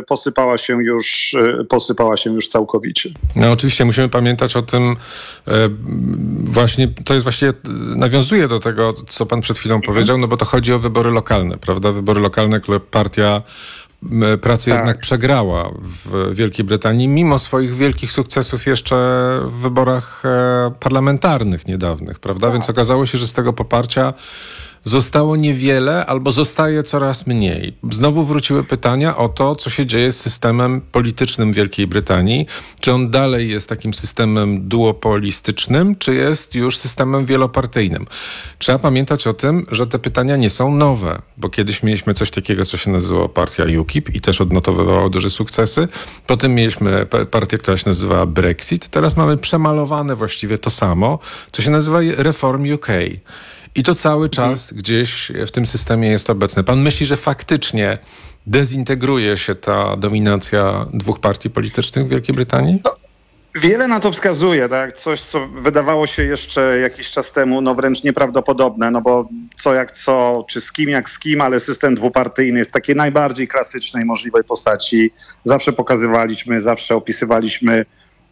posypała się już całkowicie. Oczywiście musimy pamiętać o tym, właśnie to jest właściwie, nawiązuje do tego, co pan przed chwilą powiedział, bo to chodzi o wybory lokalne, prawda? Wybory lokalne, które partia Pracy jednak przegrała w Wielkiej Brytanii, mimo swoich wielkich sukcesów jeszcze w wyborach parlamentarnych niedawnych, prawda? Więc okazało się, że z tego poparcia zostało niewiele albo zostaje coraz mniej. Znowu wróciły pytania o to, co się dzieje z systemem politycznym Wielkiej Brytanii. Czy on dalej jest takim systemem duopolistycznym, czy jest już systemem wielopartyjnym? Trzeba pamiętać o tym, że te pytania nie są nowe, bo kiedyś mieliśmy coś takiego, co się nazywało partia UKIP i też odnotowywało duże sukcesy. Potem mieliśmy partię, która się nazywała Brexit. Teraz mamy przemalowane właściwie to samo, co się nazywa Reform UK. I to cały czas gdzieś w tym systemie jest obecne. Pan myśli, że faktycznie dezintegruje się ta dominacja dwóch partii politycznych w Wielkiej Brytanii? Wiele na to wskazuje, tak? Coś, co wydawało się jeszcze jakiś czas temu wręcz nieprawdopodobne, no bo co jak co, czy z kim jak z kim, ale system dwupartyjny w takiej najbardziej klasycznej możliwej postaci zawsze pokazywaliśmy, zawsze opisywaliśmy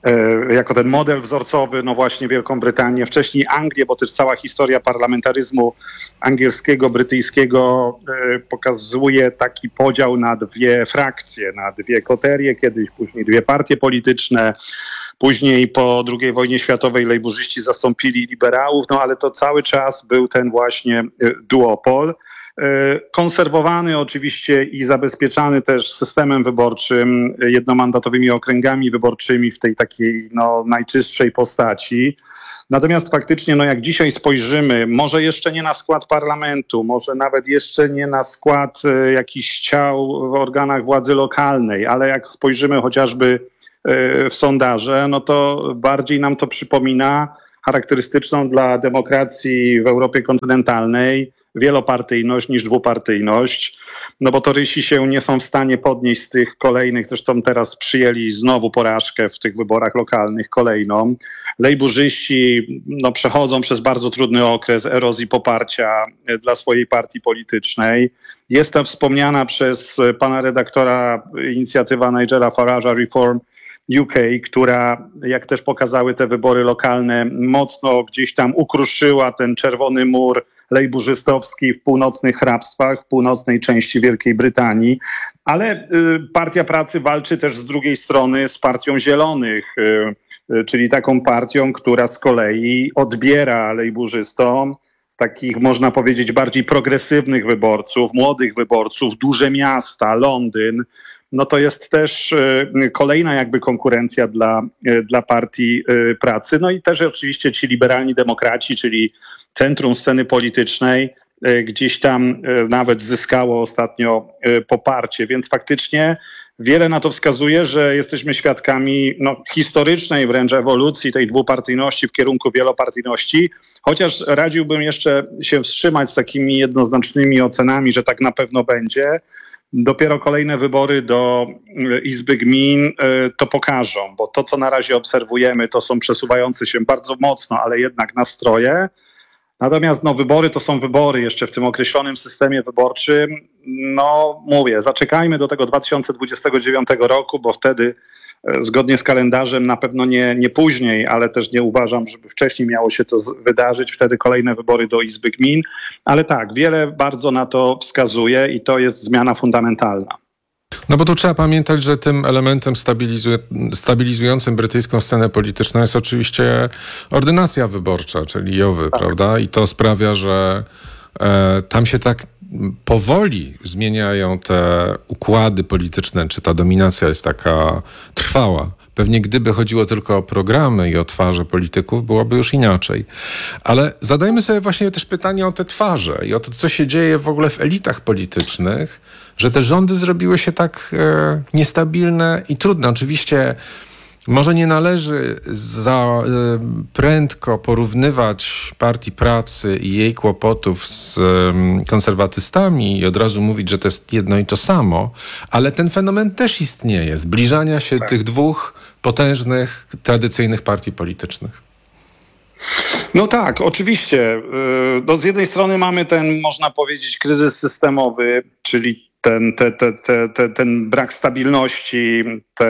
jako ten model wzorcowy, no właśnie Wielką Brytanię, wcześniej Anglię, bo też cała historia parlamentaryzmu angielskiego, brytyjskiego pokazuje taki podział na dwie frakcje, na dwie koterie, kiedyś później dwie partie polityczne, później po II wojnie światowej lejburzyści zastąpili liberałów, no ale to cały czas był ten właśnie duopol. Konserwowany oczywiście i zabezpieczany też systemem wyborczym, jednomandatowymi okręgami wyborczymi w tej takiej najczystszej postaci. Natomiast faktycznie, jak dzisiaj spojrzymy, może jeszcze nie na skład parlamentu, może nawet jeszcze nie na skład jakichś ciał w organach władzy lokalnej, ale jak spojrzymy chociażby w sondaże, no to bardziej nam to przypomina charakterystyczną dla demokracji w Europie kontynentalnej wielopartyjność niż dwupartyjność, no bo torysi się nie są w stanie podnieść z tych kolejnych, zresztą teraz przyjęli znowu porażkę w tych wyborach lokalnych kolejną. Lejburzyści przechodzą przez bardzo trudny okres erozji poparcia dla swojej partii politycznej. Jest ta wspomniana przez pana redaktora inicjatywa Nigela Farage'a Reform UK, która, jak też pokazały te wybory lokalne, mocno gdzieś tam ukruszyła ten czerwony mur lejburzystowski w północnych hrabstwach, w północnej części Wielkiej Brytanii, ale Partia Pracy walczy też z drugiej strony z Partią Zielonych, czyli taką partią, która z kolei odbiera lejburzystom takich, można powiedzieć, bardziej progresywnych wyborców, młodych wyborców, duże miasta, Londyn. No to jest też kolejna jakby konkurencja dla Partii Pracy. No i też oczywiście ci liberalni demokraci, czyli centrum sceny politycznej, gdzieś tam nawet zyskało ostatnio poparcie, więc faktycznie wiele na to wskazuje, że jesteśmy świadkami historycznej wręcz ewolucji tej dwupartyjności w kierunku wielopartyjności, chociaż radziłbym jeszcze się wstrzymać z takimi jednoznacznymi ocenami, że tak na pewno będzie. Dopiero kolejne wybory do Izby Gmin to pokażą, bo to, co na razie obserwujemy, to są przesuwające się bardzo mocno, ale jednak nastroje. Natomiast wybory to są wybory jeszcze w tym określonym systemie wyborczym. Mówię, zaczekajmy do tego 2029 roku, bo wtedy zgodnie z kalendarzem na pewno nie później, ale też nie uważam, żeby wcześniej miało się to wydarzyć. Wtedy kolejne wybory do Izby Gmin. Ale tak, wiele bardzo na to wskazuje i to jest zmiana fundamentalna. No bo tu trzeba pamiętać, że tym elementem stabilizującym brytyjską scenę polityczną jest oczywiście ordynacja wyborcza, czyli JOW-y, prawda? I to sprawia, że tam się tak powoli zmieniają te układy polityczne, czy ta dominacja jest taka trwała. Pewnie gdyby chodziło tylko o programy i o twarze polityków, byłoby już inaczej. Ale zadajmy sobie właśnie też pytanie o te twarze i o to, co się dzieje w ogóle w elitach politycznych, że te rządy zrobiły się tak niestabilne i trudne. Oczywiście może nie należy za prędko porównywać Partii Pracy i jej kłopotów z konserwatystami i od razu mówić, że to jest jedno i to samo, ale ten fenomen też istnieje, zbliżania się tych dwóch potężnych, tradycyjnych partii politycznych. No tak, oczywiście. Z jednej strony mamy ten, można powiedzieć, kryzys systemowy, czyli ten brak stabilności,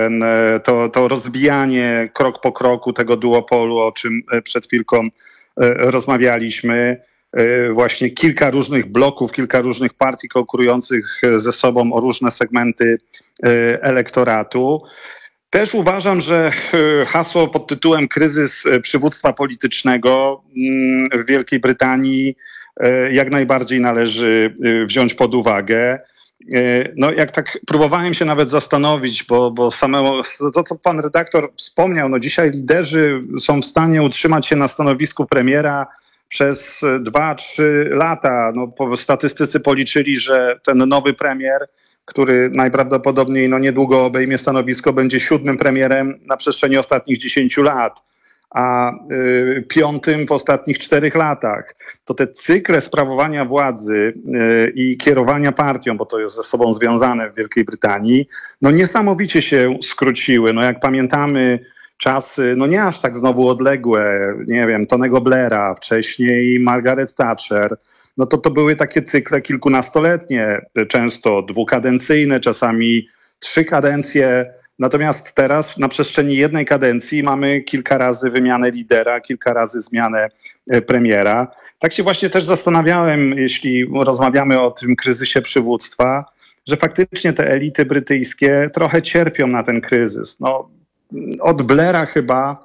to rozbijanie krok po kroku tego duopolu, o czym przed chwilką rozmawialiśmy. Właśnie kilka różnych bloków, kilka różnych partii konkurujących ze sobą o różne segmenty elektoratu. Też uważam, że hasło pod tytułem kryzys przywództwa politycznego w Wielkiej Brytanii jak najbardziej należy wziąć pod uwagę. No jak tak próbowałem się nawet zastanowić, bo samemu to, co pan redaktor wspomniał, no dzisiaj liderzy są w stanie utrzymać się na stanowisku premiera przez 2-3 lata. No, statystycy policzyli, że ten nowy premier, który najprawdopodobniej niedługo obejmie stanowisko, będzie 7. premierem na przestrzeni ostatnich 10 lat, a 5. w ostatnich 4 latach. To te cykle sprawowania władzy i kierowania partią, bo to jest ze sobą związane w Wielkiej Brytanii, no niesamowicie się skróciły. No jak pamiętamy czasy, no nie aż tak znowu odległe, nie wiem, Tonego Blaira, wcześniej Margaret Thatcher, no to były takie cykle kilkunastoletnie, często dwukadencyjne, czasami 3 kadencje. Natomiast teraz na przestrzeni jednej kadencji mamy kilka razy wymianę lidera, kilka razy zmianę premiera. Tak się właśnie też zastanawiałem, jeśli rozmawiamy o tym kryzysie przywództwa, że faktycznie te elity brytyjskie trochę cierpią na ten kryzys. No, od Blaira chyba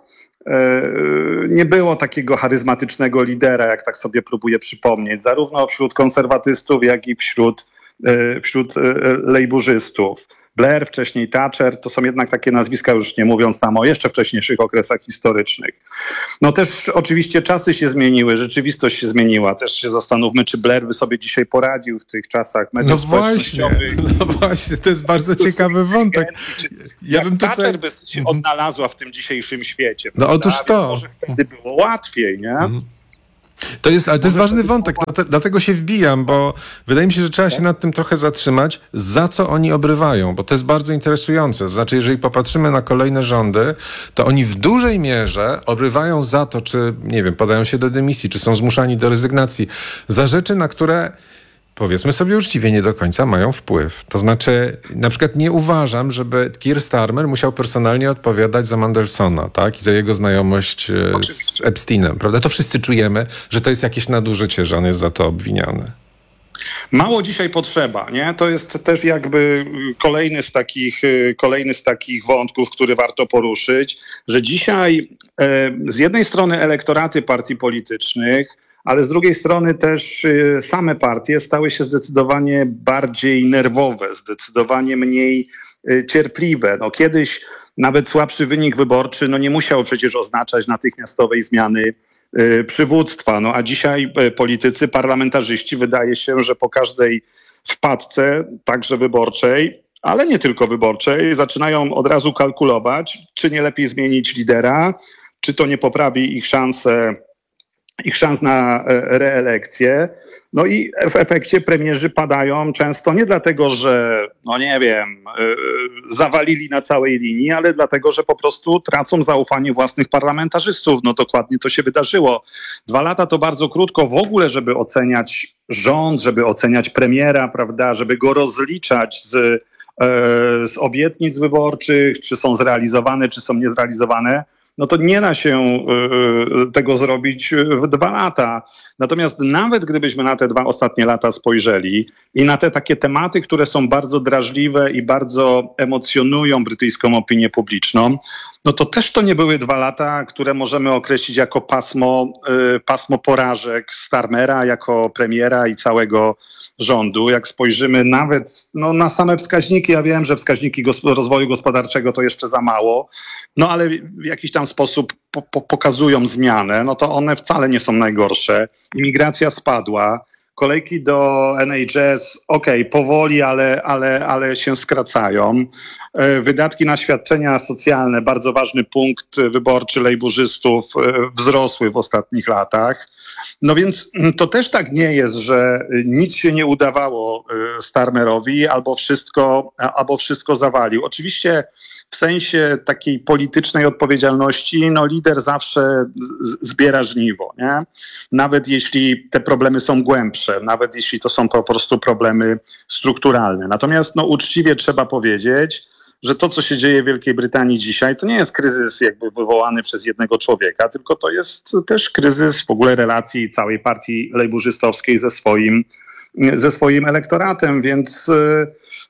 nie było takiego charyzmatycznego lidera, jak tak sobie próbuję przypomnieć, zarówno wśród konserwatystów, jak i wśród lejburzystów. Blair, wcześniej Thatcher, to są jednak takie nazwiska, już nie mówiąc tam o jeszcze wcześniejszych okresach historycznych. No też oczywiście czasy się zmieniły, rzeczywistość się zmieniła. Też się zastanówmy, czy Blair by sobie dzisiaj poradził w tych czasach mediów społecznościowych. No właśnie, to jest bardzo ciekawy wątek. Thatcher by się odnalazła w tym dzisiejszym świecie. No otóż to. Może wtedy było łatwiej, nie? To jest ważny wątek, dlatego się wbijam, bo wydaje mi się, że trzeba się nad tym trochę zatrzymać, za co oni obrywają, bo to jest bardzo interesujące. Znaczy, jeżeli popatrzymy na kolejne rządy, to oni w dużej mierze obrywają za to, czy, nie wiem, podają się do dymisji, czy są zmuszani do rezygnacji, za rzeczy, na które, powiedzmy sobie uczciwie, nie do końca mają wpływ. To znaczy, na przykład nie uważam, żeby Keir Starmer musiał personalnie odpowiadać za Mandelsona, tak? I za jego znajomość z Epsteinem, prawda? To wszyscy czujemy, że to jest jakieś nadużycie, że on jest za to obwiniany. Mało dzisiaj potrzeba, nie? To jest też jakby kolejny z takich wątków, który warto poruszyć, że dzisiaj z jednej strony elektoraty partii politycznych, ale z drugiej strony też same partie stały się zdecydowanie bardziej nerwowe, zdecydowanie mniej cierpliwe. No, kiedyś nawet słabszy wynik wyborczy nie musiał przecież oznaczać natychmiastowej zmiany przywództwa. No, a dzisiaj politycy, parlamentarzyści, wydaje się, że po każdej wpadce, także wyborczej, ale nie tylko wyborczej, zaczynają od razu kalkulować, czy nie lepiej zmienić lidera, czy to nie poprawi ich szans na reelekcję. No i w efekcie premierzy padają często nie dlatego, że, zawalili na całej linii, ale dlatego, że po prostu tracą zaufanie własnych parlamentarzystów. No dokładnie to się wydarzyło. 2 lata to bardzo krótko w ogóle, żeby oceniać rząd, żeby oceniać premiera, prawda, żeby go rozliczać z obietnic wyborczych, czy są zrealizowane, czy są niezrealizowane. No to nie da się tego zrobić w 2 lata. Natomiast nawet gdybyśmy na te 2 ostatnie lata spojrzeli i na te takie tematy, które są bardzo drażliwe i bardzo emocjonują brytyjską opinię publiczną, no to też to nie były 2 lata, które możemy określić jako pasmo porażek Starmera, jako premiera i całego rządu. Jak spojrzymy nawet na same wskaźniki, ja wiem, że wskaźniki rozwoju gospodarczego to jeszcze za mało, no ale w jakiś tam sposób pokazują zmianę, no to one wcale nie są najgorsze. Imigracja spadła, kolejki do NHS, powoli, ale się skracają. Wydatki na świadczenia socjalne, bardzo ważny punkt wyborczy lejburzystów, wzrosły w ostatnich latach. No więc to też tak nie jest, że nic się nie udawało Starmerowi albo wszystko zawalił. Oczywiście w sensie takiej politycznej odpowiedzialności, lider zawsze zbiera żniwo, nie? Nawet jeśli te problemy są głębsze, nawet jeśli to są po prostu problemy strukturalne. Natomiast uczciwie trzeba powiedzieć, że to, co się dzieje w Wielkiej Brytanii dzisiaj, to nie jest kryzys jakby wywołany przez jednego człowieka, tylko to jest też kryzys w ogóle relacji całej partii lejburzystowskiej ze swoim elektoratem, więc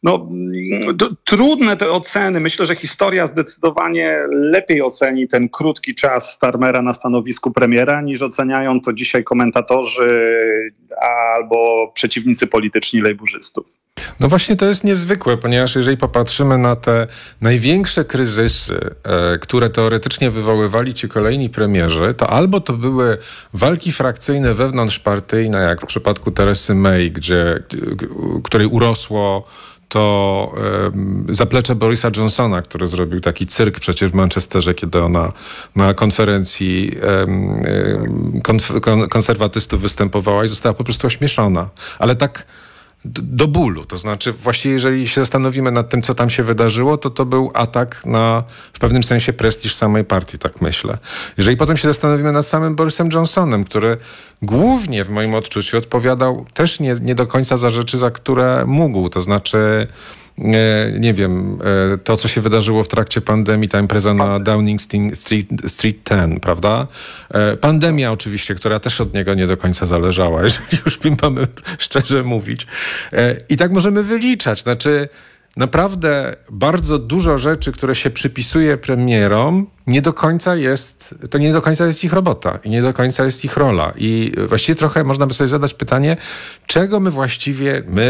Trudne te oceny. Myślę, że historia zdecydowanie lepiej oceni ten krótki czas Starmera na stanowisku premiera, niż oceniają to dzisiaj komentatorzy albo przeciwnicy polityczni lejburzystów. No właśnie to jest niezwykłe, ponieważ jeżeli popatrzymy na te największe kryzysy, które teoretycznie wywoływali ci kolejni premierzy, to albo to były walki frakcyjne wewnątrzpartyjne, jak w przypadku Teresy May, której urosło to zaplecze Borisa Johnsona, który zrobił taki cyrk przecież w Manchesterze, kiedy ona na konferencji konserwatystów występowała i została po prostu ośmieszona. Ale tak do bólu. To znaczy właściwie jeżeli się zastanowimy nad tym, co tam się wydarzyło, to był atak na w pewnym sensie prestiż samej partii, tak myślę. Jeżeli potem się zastanowimy nad samym Borisem Johnsonem, który głównie w moim odczuciu odpowiadał też nie do końca za rzeczy, za które mógł. To znaczy nie wiem, to co się wydarzyło w trakcie pandemii, ta impreza na Downing Street 10, prawda? Pandemia oczywiście, która też od niego nie do końca zależała, jeżeli już mamy szczerze mówić. I tak możemy wyliczać. Znaczy naprawdę bardzo dużo rzeczy, które się przypisuje premierom, nie do końca jest ich robota i nie do końca jest ich rola. I właściwie trochę można by sobie zadać pytanie, czego my właściwie, my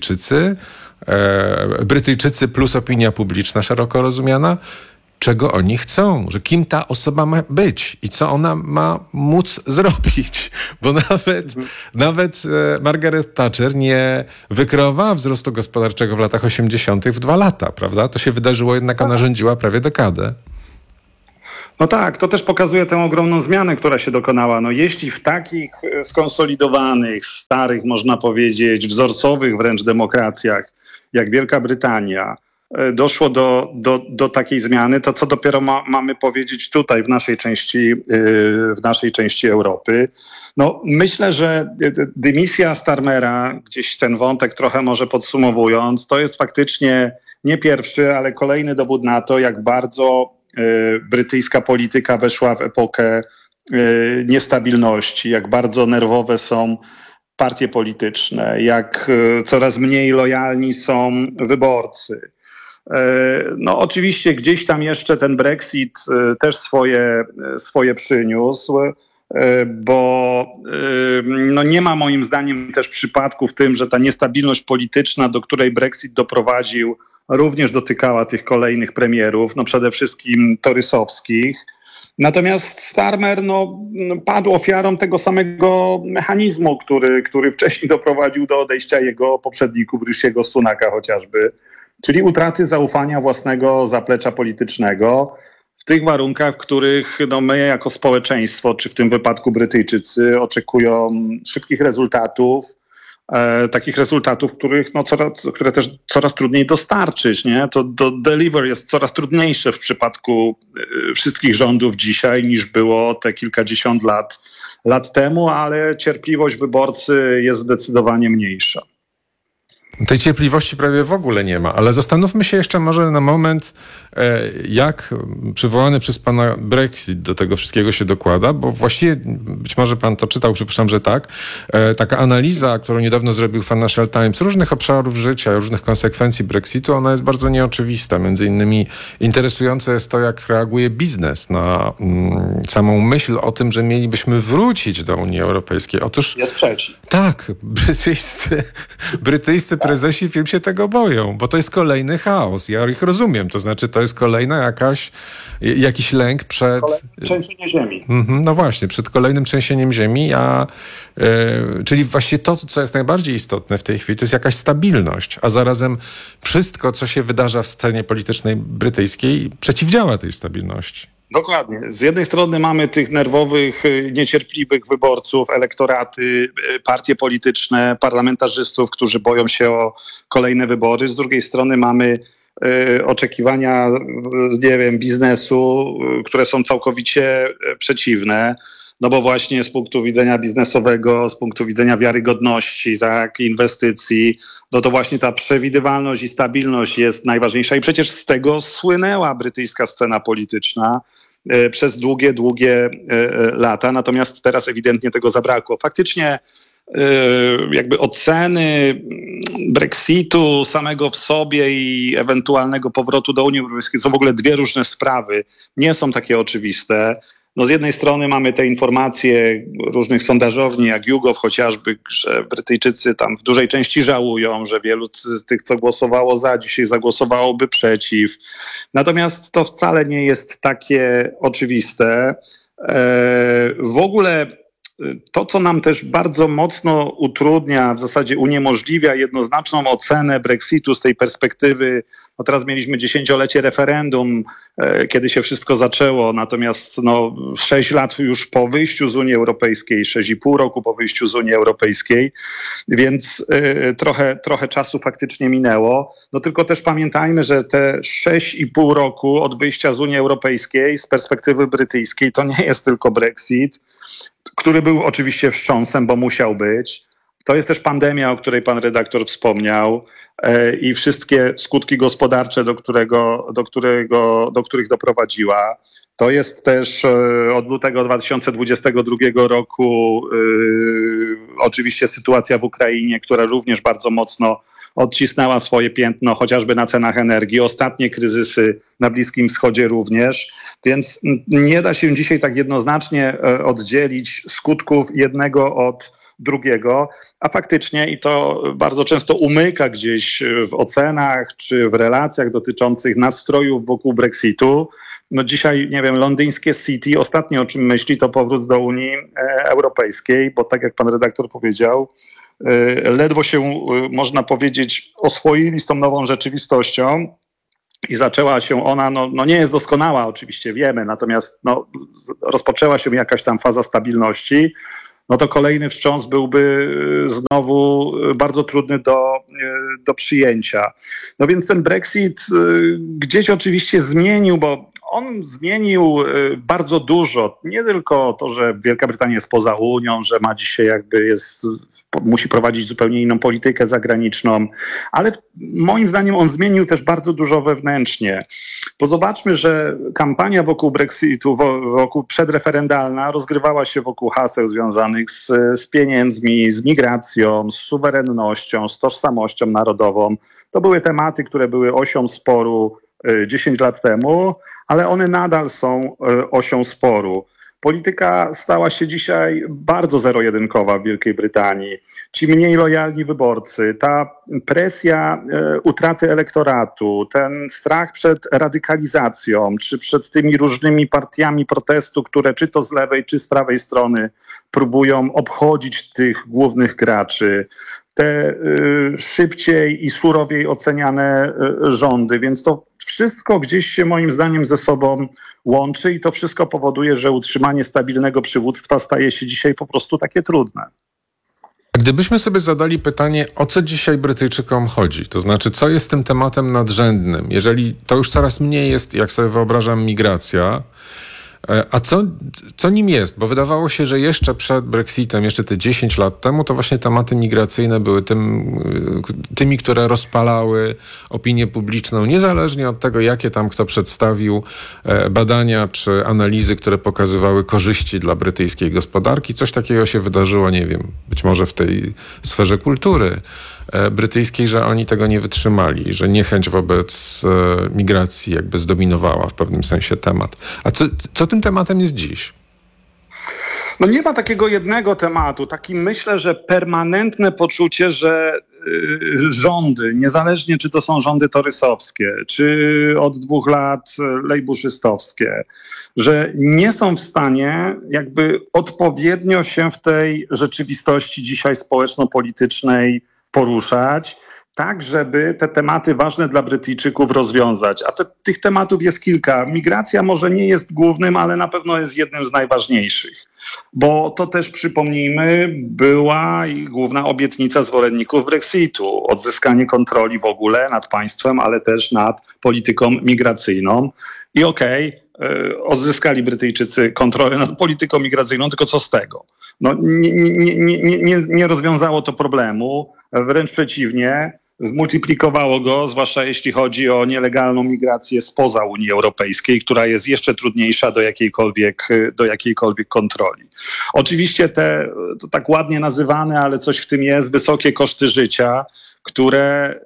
Brytyjczycy plus opinia publiczna szeroko rozumiana, czego oni chcą, że kim ta osoba ma być i co ona ma móc zrobić. Bo nawet Margaret Thatcher nie wykreowała wzrostu gospodarczego w latach 80. w 2 lata, prawda? To się wydarzyło, jednak ona rządziła prawie dekadę. No tak, to też pokazuje tę ogromną zmianę, która się dokonała. No jeśli w takich skonsolidowanych, starych, można powiedzieć, wzorcowych wręcz demokracjach, jak Wielka Brytania, doszło do takiej zmiany, to co dopiero mamy powiedzieć tutaj w naszej części Europy. No, myślę, że dymisja Starmera, gdzieś ten wątek trochę może podsumowując, to jest faktycznie nie pierwszy, ale kolejny dowód na to, jak bardzo brytyjska polityka weszła w epokę niestabilności, jak bardzo nerwowe są partie polityczne, jak coraz mniej lojalni są wyborcy. No oczywiście gdzieś tam jeszcze ten Brexit też swoje przyniósł, bo no nie ma moim zdaniem też przypadku w tym, że ta niestabilność polityczna, do której Brexit doprowadził, również dotykała tych kolejnych premierów, no przede wszystkim torysowskich. Natomiast Starmer padł ofiarą tego samego mechanizmu, który wcześniej doprowadził do odejścia jego poprzedników, Rishiego Sunaka chociażby, czyli utraty zaufania własnego zaplecza politycznego w tych warunkach, w których my jako społeczeństwo, czy w tym wypadku Brytyjczycy, oczekują szybkich rezultatów, takich rezultatów, które też coraz trudniej dostarczyć. Nie? To deliver jest coraz trudniejsze w przypadku wszystkich rządów dzisiaj, niż było te kilkadziesiąt lat temu, ale cierpliwość wyborcy jest zdecydowanie mniejsza. Tej cierpliwości prawie w ogóle nie ma, ale zastanówmy się jeszcze może na moment, jak przywołany przez pana Brexit do tego wszystkiego się dokłada, bo właściwie, być może pan to czytał, przypuszczam, że tak, taka analiza, którą niedawno zrobił Financial Times, różnych obszarów życia, różnych konsekwencji Brexitu, ona jest bardzo nieoczywista. Między innymi interesujące jest to, jak reaguje biznes na samą myśl o tym, że mielibyśmy wrócić do Unii Europejskiej. Otóż jest przeciw. Tak, brytyjscy prezesi firm się tego boją, bo to jest kolejny chaos. Ja ich rozumiem. To znaczy, to jest kolejna jakiś lęk przed... Trzęsienie ziemi. No właśnie, przed kolejnym trzęsieniem ziemi, czyli właśnie to, co jest najbardziej istotne w tej chwili, to jest jakaś stabilność, a zarazem wszystko, co się wydarza w scenie politycznej brytyjskiej, przeciwdziała tej stabilności. Dokładnie. Z jednej strony mamy tych nerwowych, niecierpliwych wyborców, elektoraty, partie polityczne, parlamentarzystów, którzy boją się o kolejne wybory. Z drugiej strony mamy oczekiwania, nie wiem, biznesu, które są całkowicie przeciwne. No bo właśnie z punktu widzenia biznesowego, z punktu widzenia wiarygodności, tak, inwestycji, no to właśnie ta przewidywalność i stabilność jest najważniejsza i przecież z tego słynęła brytyjska scena polityczna przez długie lata, natomiast teraz ewidentnie tego zabrakło. Faktycznie jakby oceny Brexitu samego w sobie i ewentualnego powrotu do Unii Europejskiej są w ogóle dwie różne sprawy. Nie są takie oczywiste. No z jednej strony mamy te informacje różnych sondażowni, jak YouGov chociażby, że Brytyjczycy tam w dużej części żałują, że wielu z tych, co głosowało za, dzisiaj zagłosowałoby przeciw. Natomiast to wcale nie jest takie oczywiste. W ogóle to, co nam też bardzo mocno utrudnia, w zasadzie uniemożliwia jednoznaczną ocenę Brexitu z tej perspektywy, no teraz mieliśmy 10-lecie referendum, kiedy się wszystko zaczęło, natomiast 6 lat już po wyjściu z Unii Europejskiej, 6,5 roku po wyjściu z Unii Europejskiej, więc trochę czasu faktycznie minęło. No tylko też pamiętajmy, że te 6,5 roku od wyjścia z Unii Europejskiej z perspektywy brytyjskiej to nie jest tylko Brexit, który był oczywiście wstrząsem, bo musiał być. To jest też pandemia, o której pan redaktor wspomniał i wszystkie skutki gospodarcze, do których doprowadziła. To jest też od lutego 2022 roku oczywiście sytuacja w Ukrainie, która również bardzo mocno odcisnęła swoje piętno chociażby na cenach energii. Ostatnie kryzysy na Bliskim Wschodzie również. Więc nie da się dzisiaj tak jednoznacznie oddzielić skutków jednego od drugiego, a faktycznie i to bardzo często umyka gdzieś w ocenach czy w relacjach dotyczących nastrojów wokół Brexitu. No dzisiaj, nie wiem, londyńskie City ostatnio o czym myśli, to powrót do Unii Europejskiej, bo tak jak pan redaktor powiedział, ledwo się, można powiedzieć, oswoili z tą nową rzeczywistością i zaczęła się ona, nie jest doskonała oczywiście, wiemy, natomiast rozpoczęła się jakaś tam faza stabilności, no to kolejny wstrząs byłby znowu bardzo trudny do przyjęcia. No więc ten Brexit gdzieś oczywiście zmienił, bo on zmienił bardzo dużo. Nie tylko to, że Wielka Brytania jest poza Unią, że ma dzisiaj musi prowadzić zupełnie inną politykę zagraniczną, ale moim zdaniem on zmienił też bardzo dużo wewnętrznie. Bo zobaczmy, że kampania wokół Brexitu, przedreferendalna rozgrywała się wokół haseł związanych z pieniędzmi, z migracją, z suwerennością, z tożsamością narodową. To były tematy, które były osią sporu 10 lat temu, ale one nadal są osią sporu. Polityka stała się dzisiaj bardzo zero-jedynkowa w Wielkiej Brytanii. Ci mniej lojalni wyborcy, ta presja utraty elektoratu, ten strach przed radykalizacją, czy przed tymi różnymi partiami protestu, które czy to z lewej, czy z prawej strony próbują obchodzić tych głównych graczy, te szybciej i surowiej oceniane rządy, więc to wszystko gdzieś się moim zdaniem ze sobą łączy i to wszystko powoduje, że utrzymanie stabilnego przywództwa staje się dzisiaj po prostu takie trudne. Gdybyśmy sobie zadali pytanie, o co dzisiaj Brytyjczykom chodzi, to znaczy co jest tym tematem nadrzędnym, jeżeli to już coraz mniej jest, jak sobie wyobrażam, migracja, a co nim jest? Bo wydawało się, że jeszcze przed Brexitem, jeszcze te 10 lat temu, to właśnie tematy migracyjne były tymi, które rozpalały opinię publiczną, niezależnie od tego, jakie tam kto przedstawił badania czy analizy, które pokazywały korzyści dla brytyjskiej gospodarki. Coś takiego się wydarzyło, nie wiem, być może w tej sferze kultury brytyjskiej, że oni tego nie wytrzymali, że niechęć wobec migracji jakby zdominowała w pewnym sensie temat. A co tym tematem jest dziś? No nie ma takiego jednego tematu. Myślę, że permanentne poczucie, że rządy, niezależnie czy to są rządy torysowskie, czy od 2 lat lejburzystowskie, że nie są w stanie jakby odpowiednio się w tej rzeczywistości dzisiaj społeczno-politycznej poruszać, tak żeby te tematy ważne dla Brytyjczyków rozwiązać. A tych tematów jest kilka. Migracja może nie jest głównym, ale na pewno jest jednym z najważniejszych. Bo to też, przypomnijmy, była i główna obietnica zwolenników Brexitu. Odzyskanie kontroli w ogóle nad państwem, ale też nad polityką migracyjną. I odzyskali Brytyjczycy kontrolę nad polityką migracyjną, tylko co z tego? No, nie rozwiązało to problemu, wręcz przeciwnie. zmultiplikowało go, zwłaszcza jeśli chodzi o nielegalną migrację spoza Unii Europejskiej, która jest jeszcze trudniejsza do jakiejkolwiek kontroli. Oczywiście to tak ładnie nazywane, ale coś w tym jest, wysokie koszty życia, które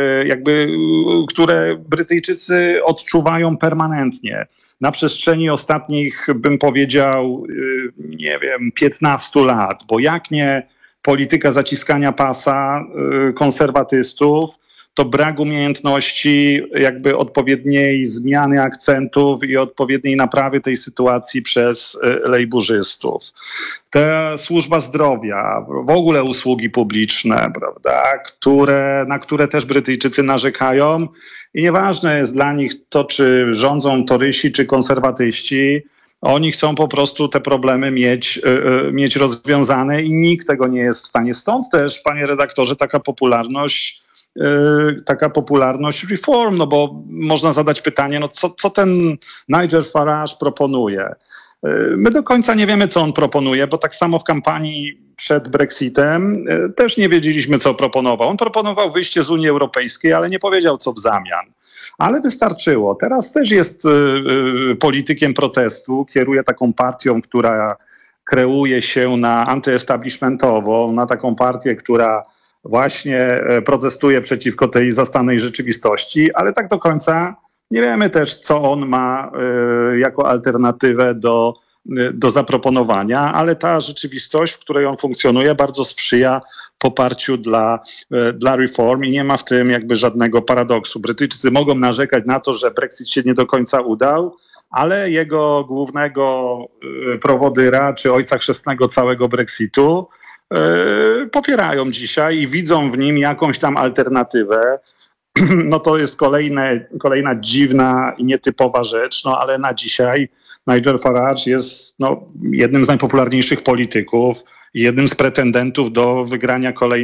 Brytyjczycy odczuwają permanentnie. Na przestrzeni ostatnich, bym powiedział, 15 lat, bo jak nie polityka zaciskania pasa konserwatystów, to brak umiejętności odpowiedniej zmiany akcentów i odpowiedniej naprawy tej sytuacji przez lejburzystów. Ta służba zdrowia, w ogóle usługi publiczne, prawda, na które też Brytyjczycy narzekają i nieważne jest dla nich to, czy rządzą torysi, czy konserwatyści. Oni chcą po prostu te problemy mieć rozwiązane i nikt tego nie jest w stanie. Stąd też, panie redaktorze, taka popularność reform, no bo można zadać pytanie, co ten Nigel Farage proponuje. My do końca nie wiemy, co on proponuje, bo tak samo w kampanii przed Brexitem też nie wiedzieliśmy, co proponował. On proponował wyjście z Unii Europejskiej, ale nie powiedział, co w zamian. Ale wystarczyło. Teraz też jest politykiem protestu, kieruje taką partią, która kreuje się na antyestablishmentową, na taką partię, która właśnie protestuje przeciwko tej zastanej rzeczywistości, ale tak do końca nie wiemy też, co on ma jako alternatywę do zaproponowania, ale ta rzeczywistość, w której on funkcjonuje, bardzo sprzyja poparciu dla reform i nie ma w tym żadnego paradoksu. Brytyjczycy mogą narzekać na to, że Brexit się nie do końca udał, ale jego głównego prowodyra czy ojca chrzestnego całego Brexitu popierają dzisiaj i widzą w nim jakąś tam alternatywę. No to jest kolejna dziwna i nietypowa rzecz, no ale na dzisiaj Nigel Farage jest jednym z najpopularniejszych polityków i jednym z pretendentów do wygrania kolejnej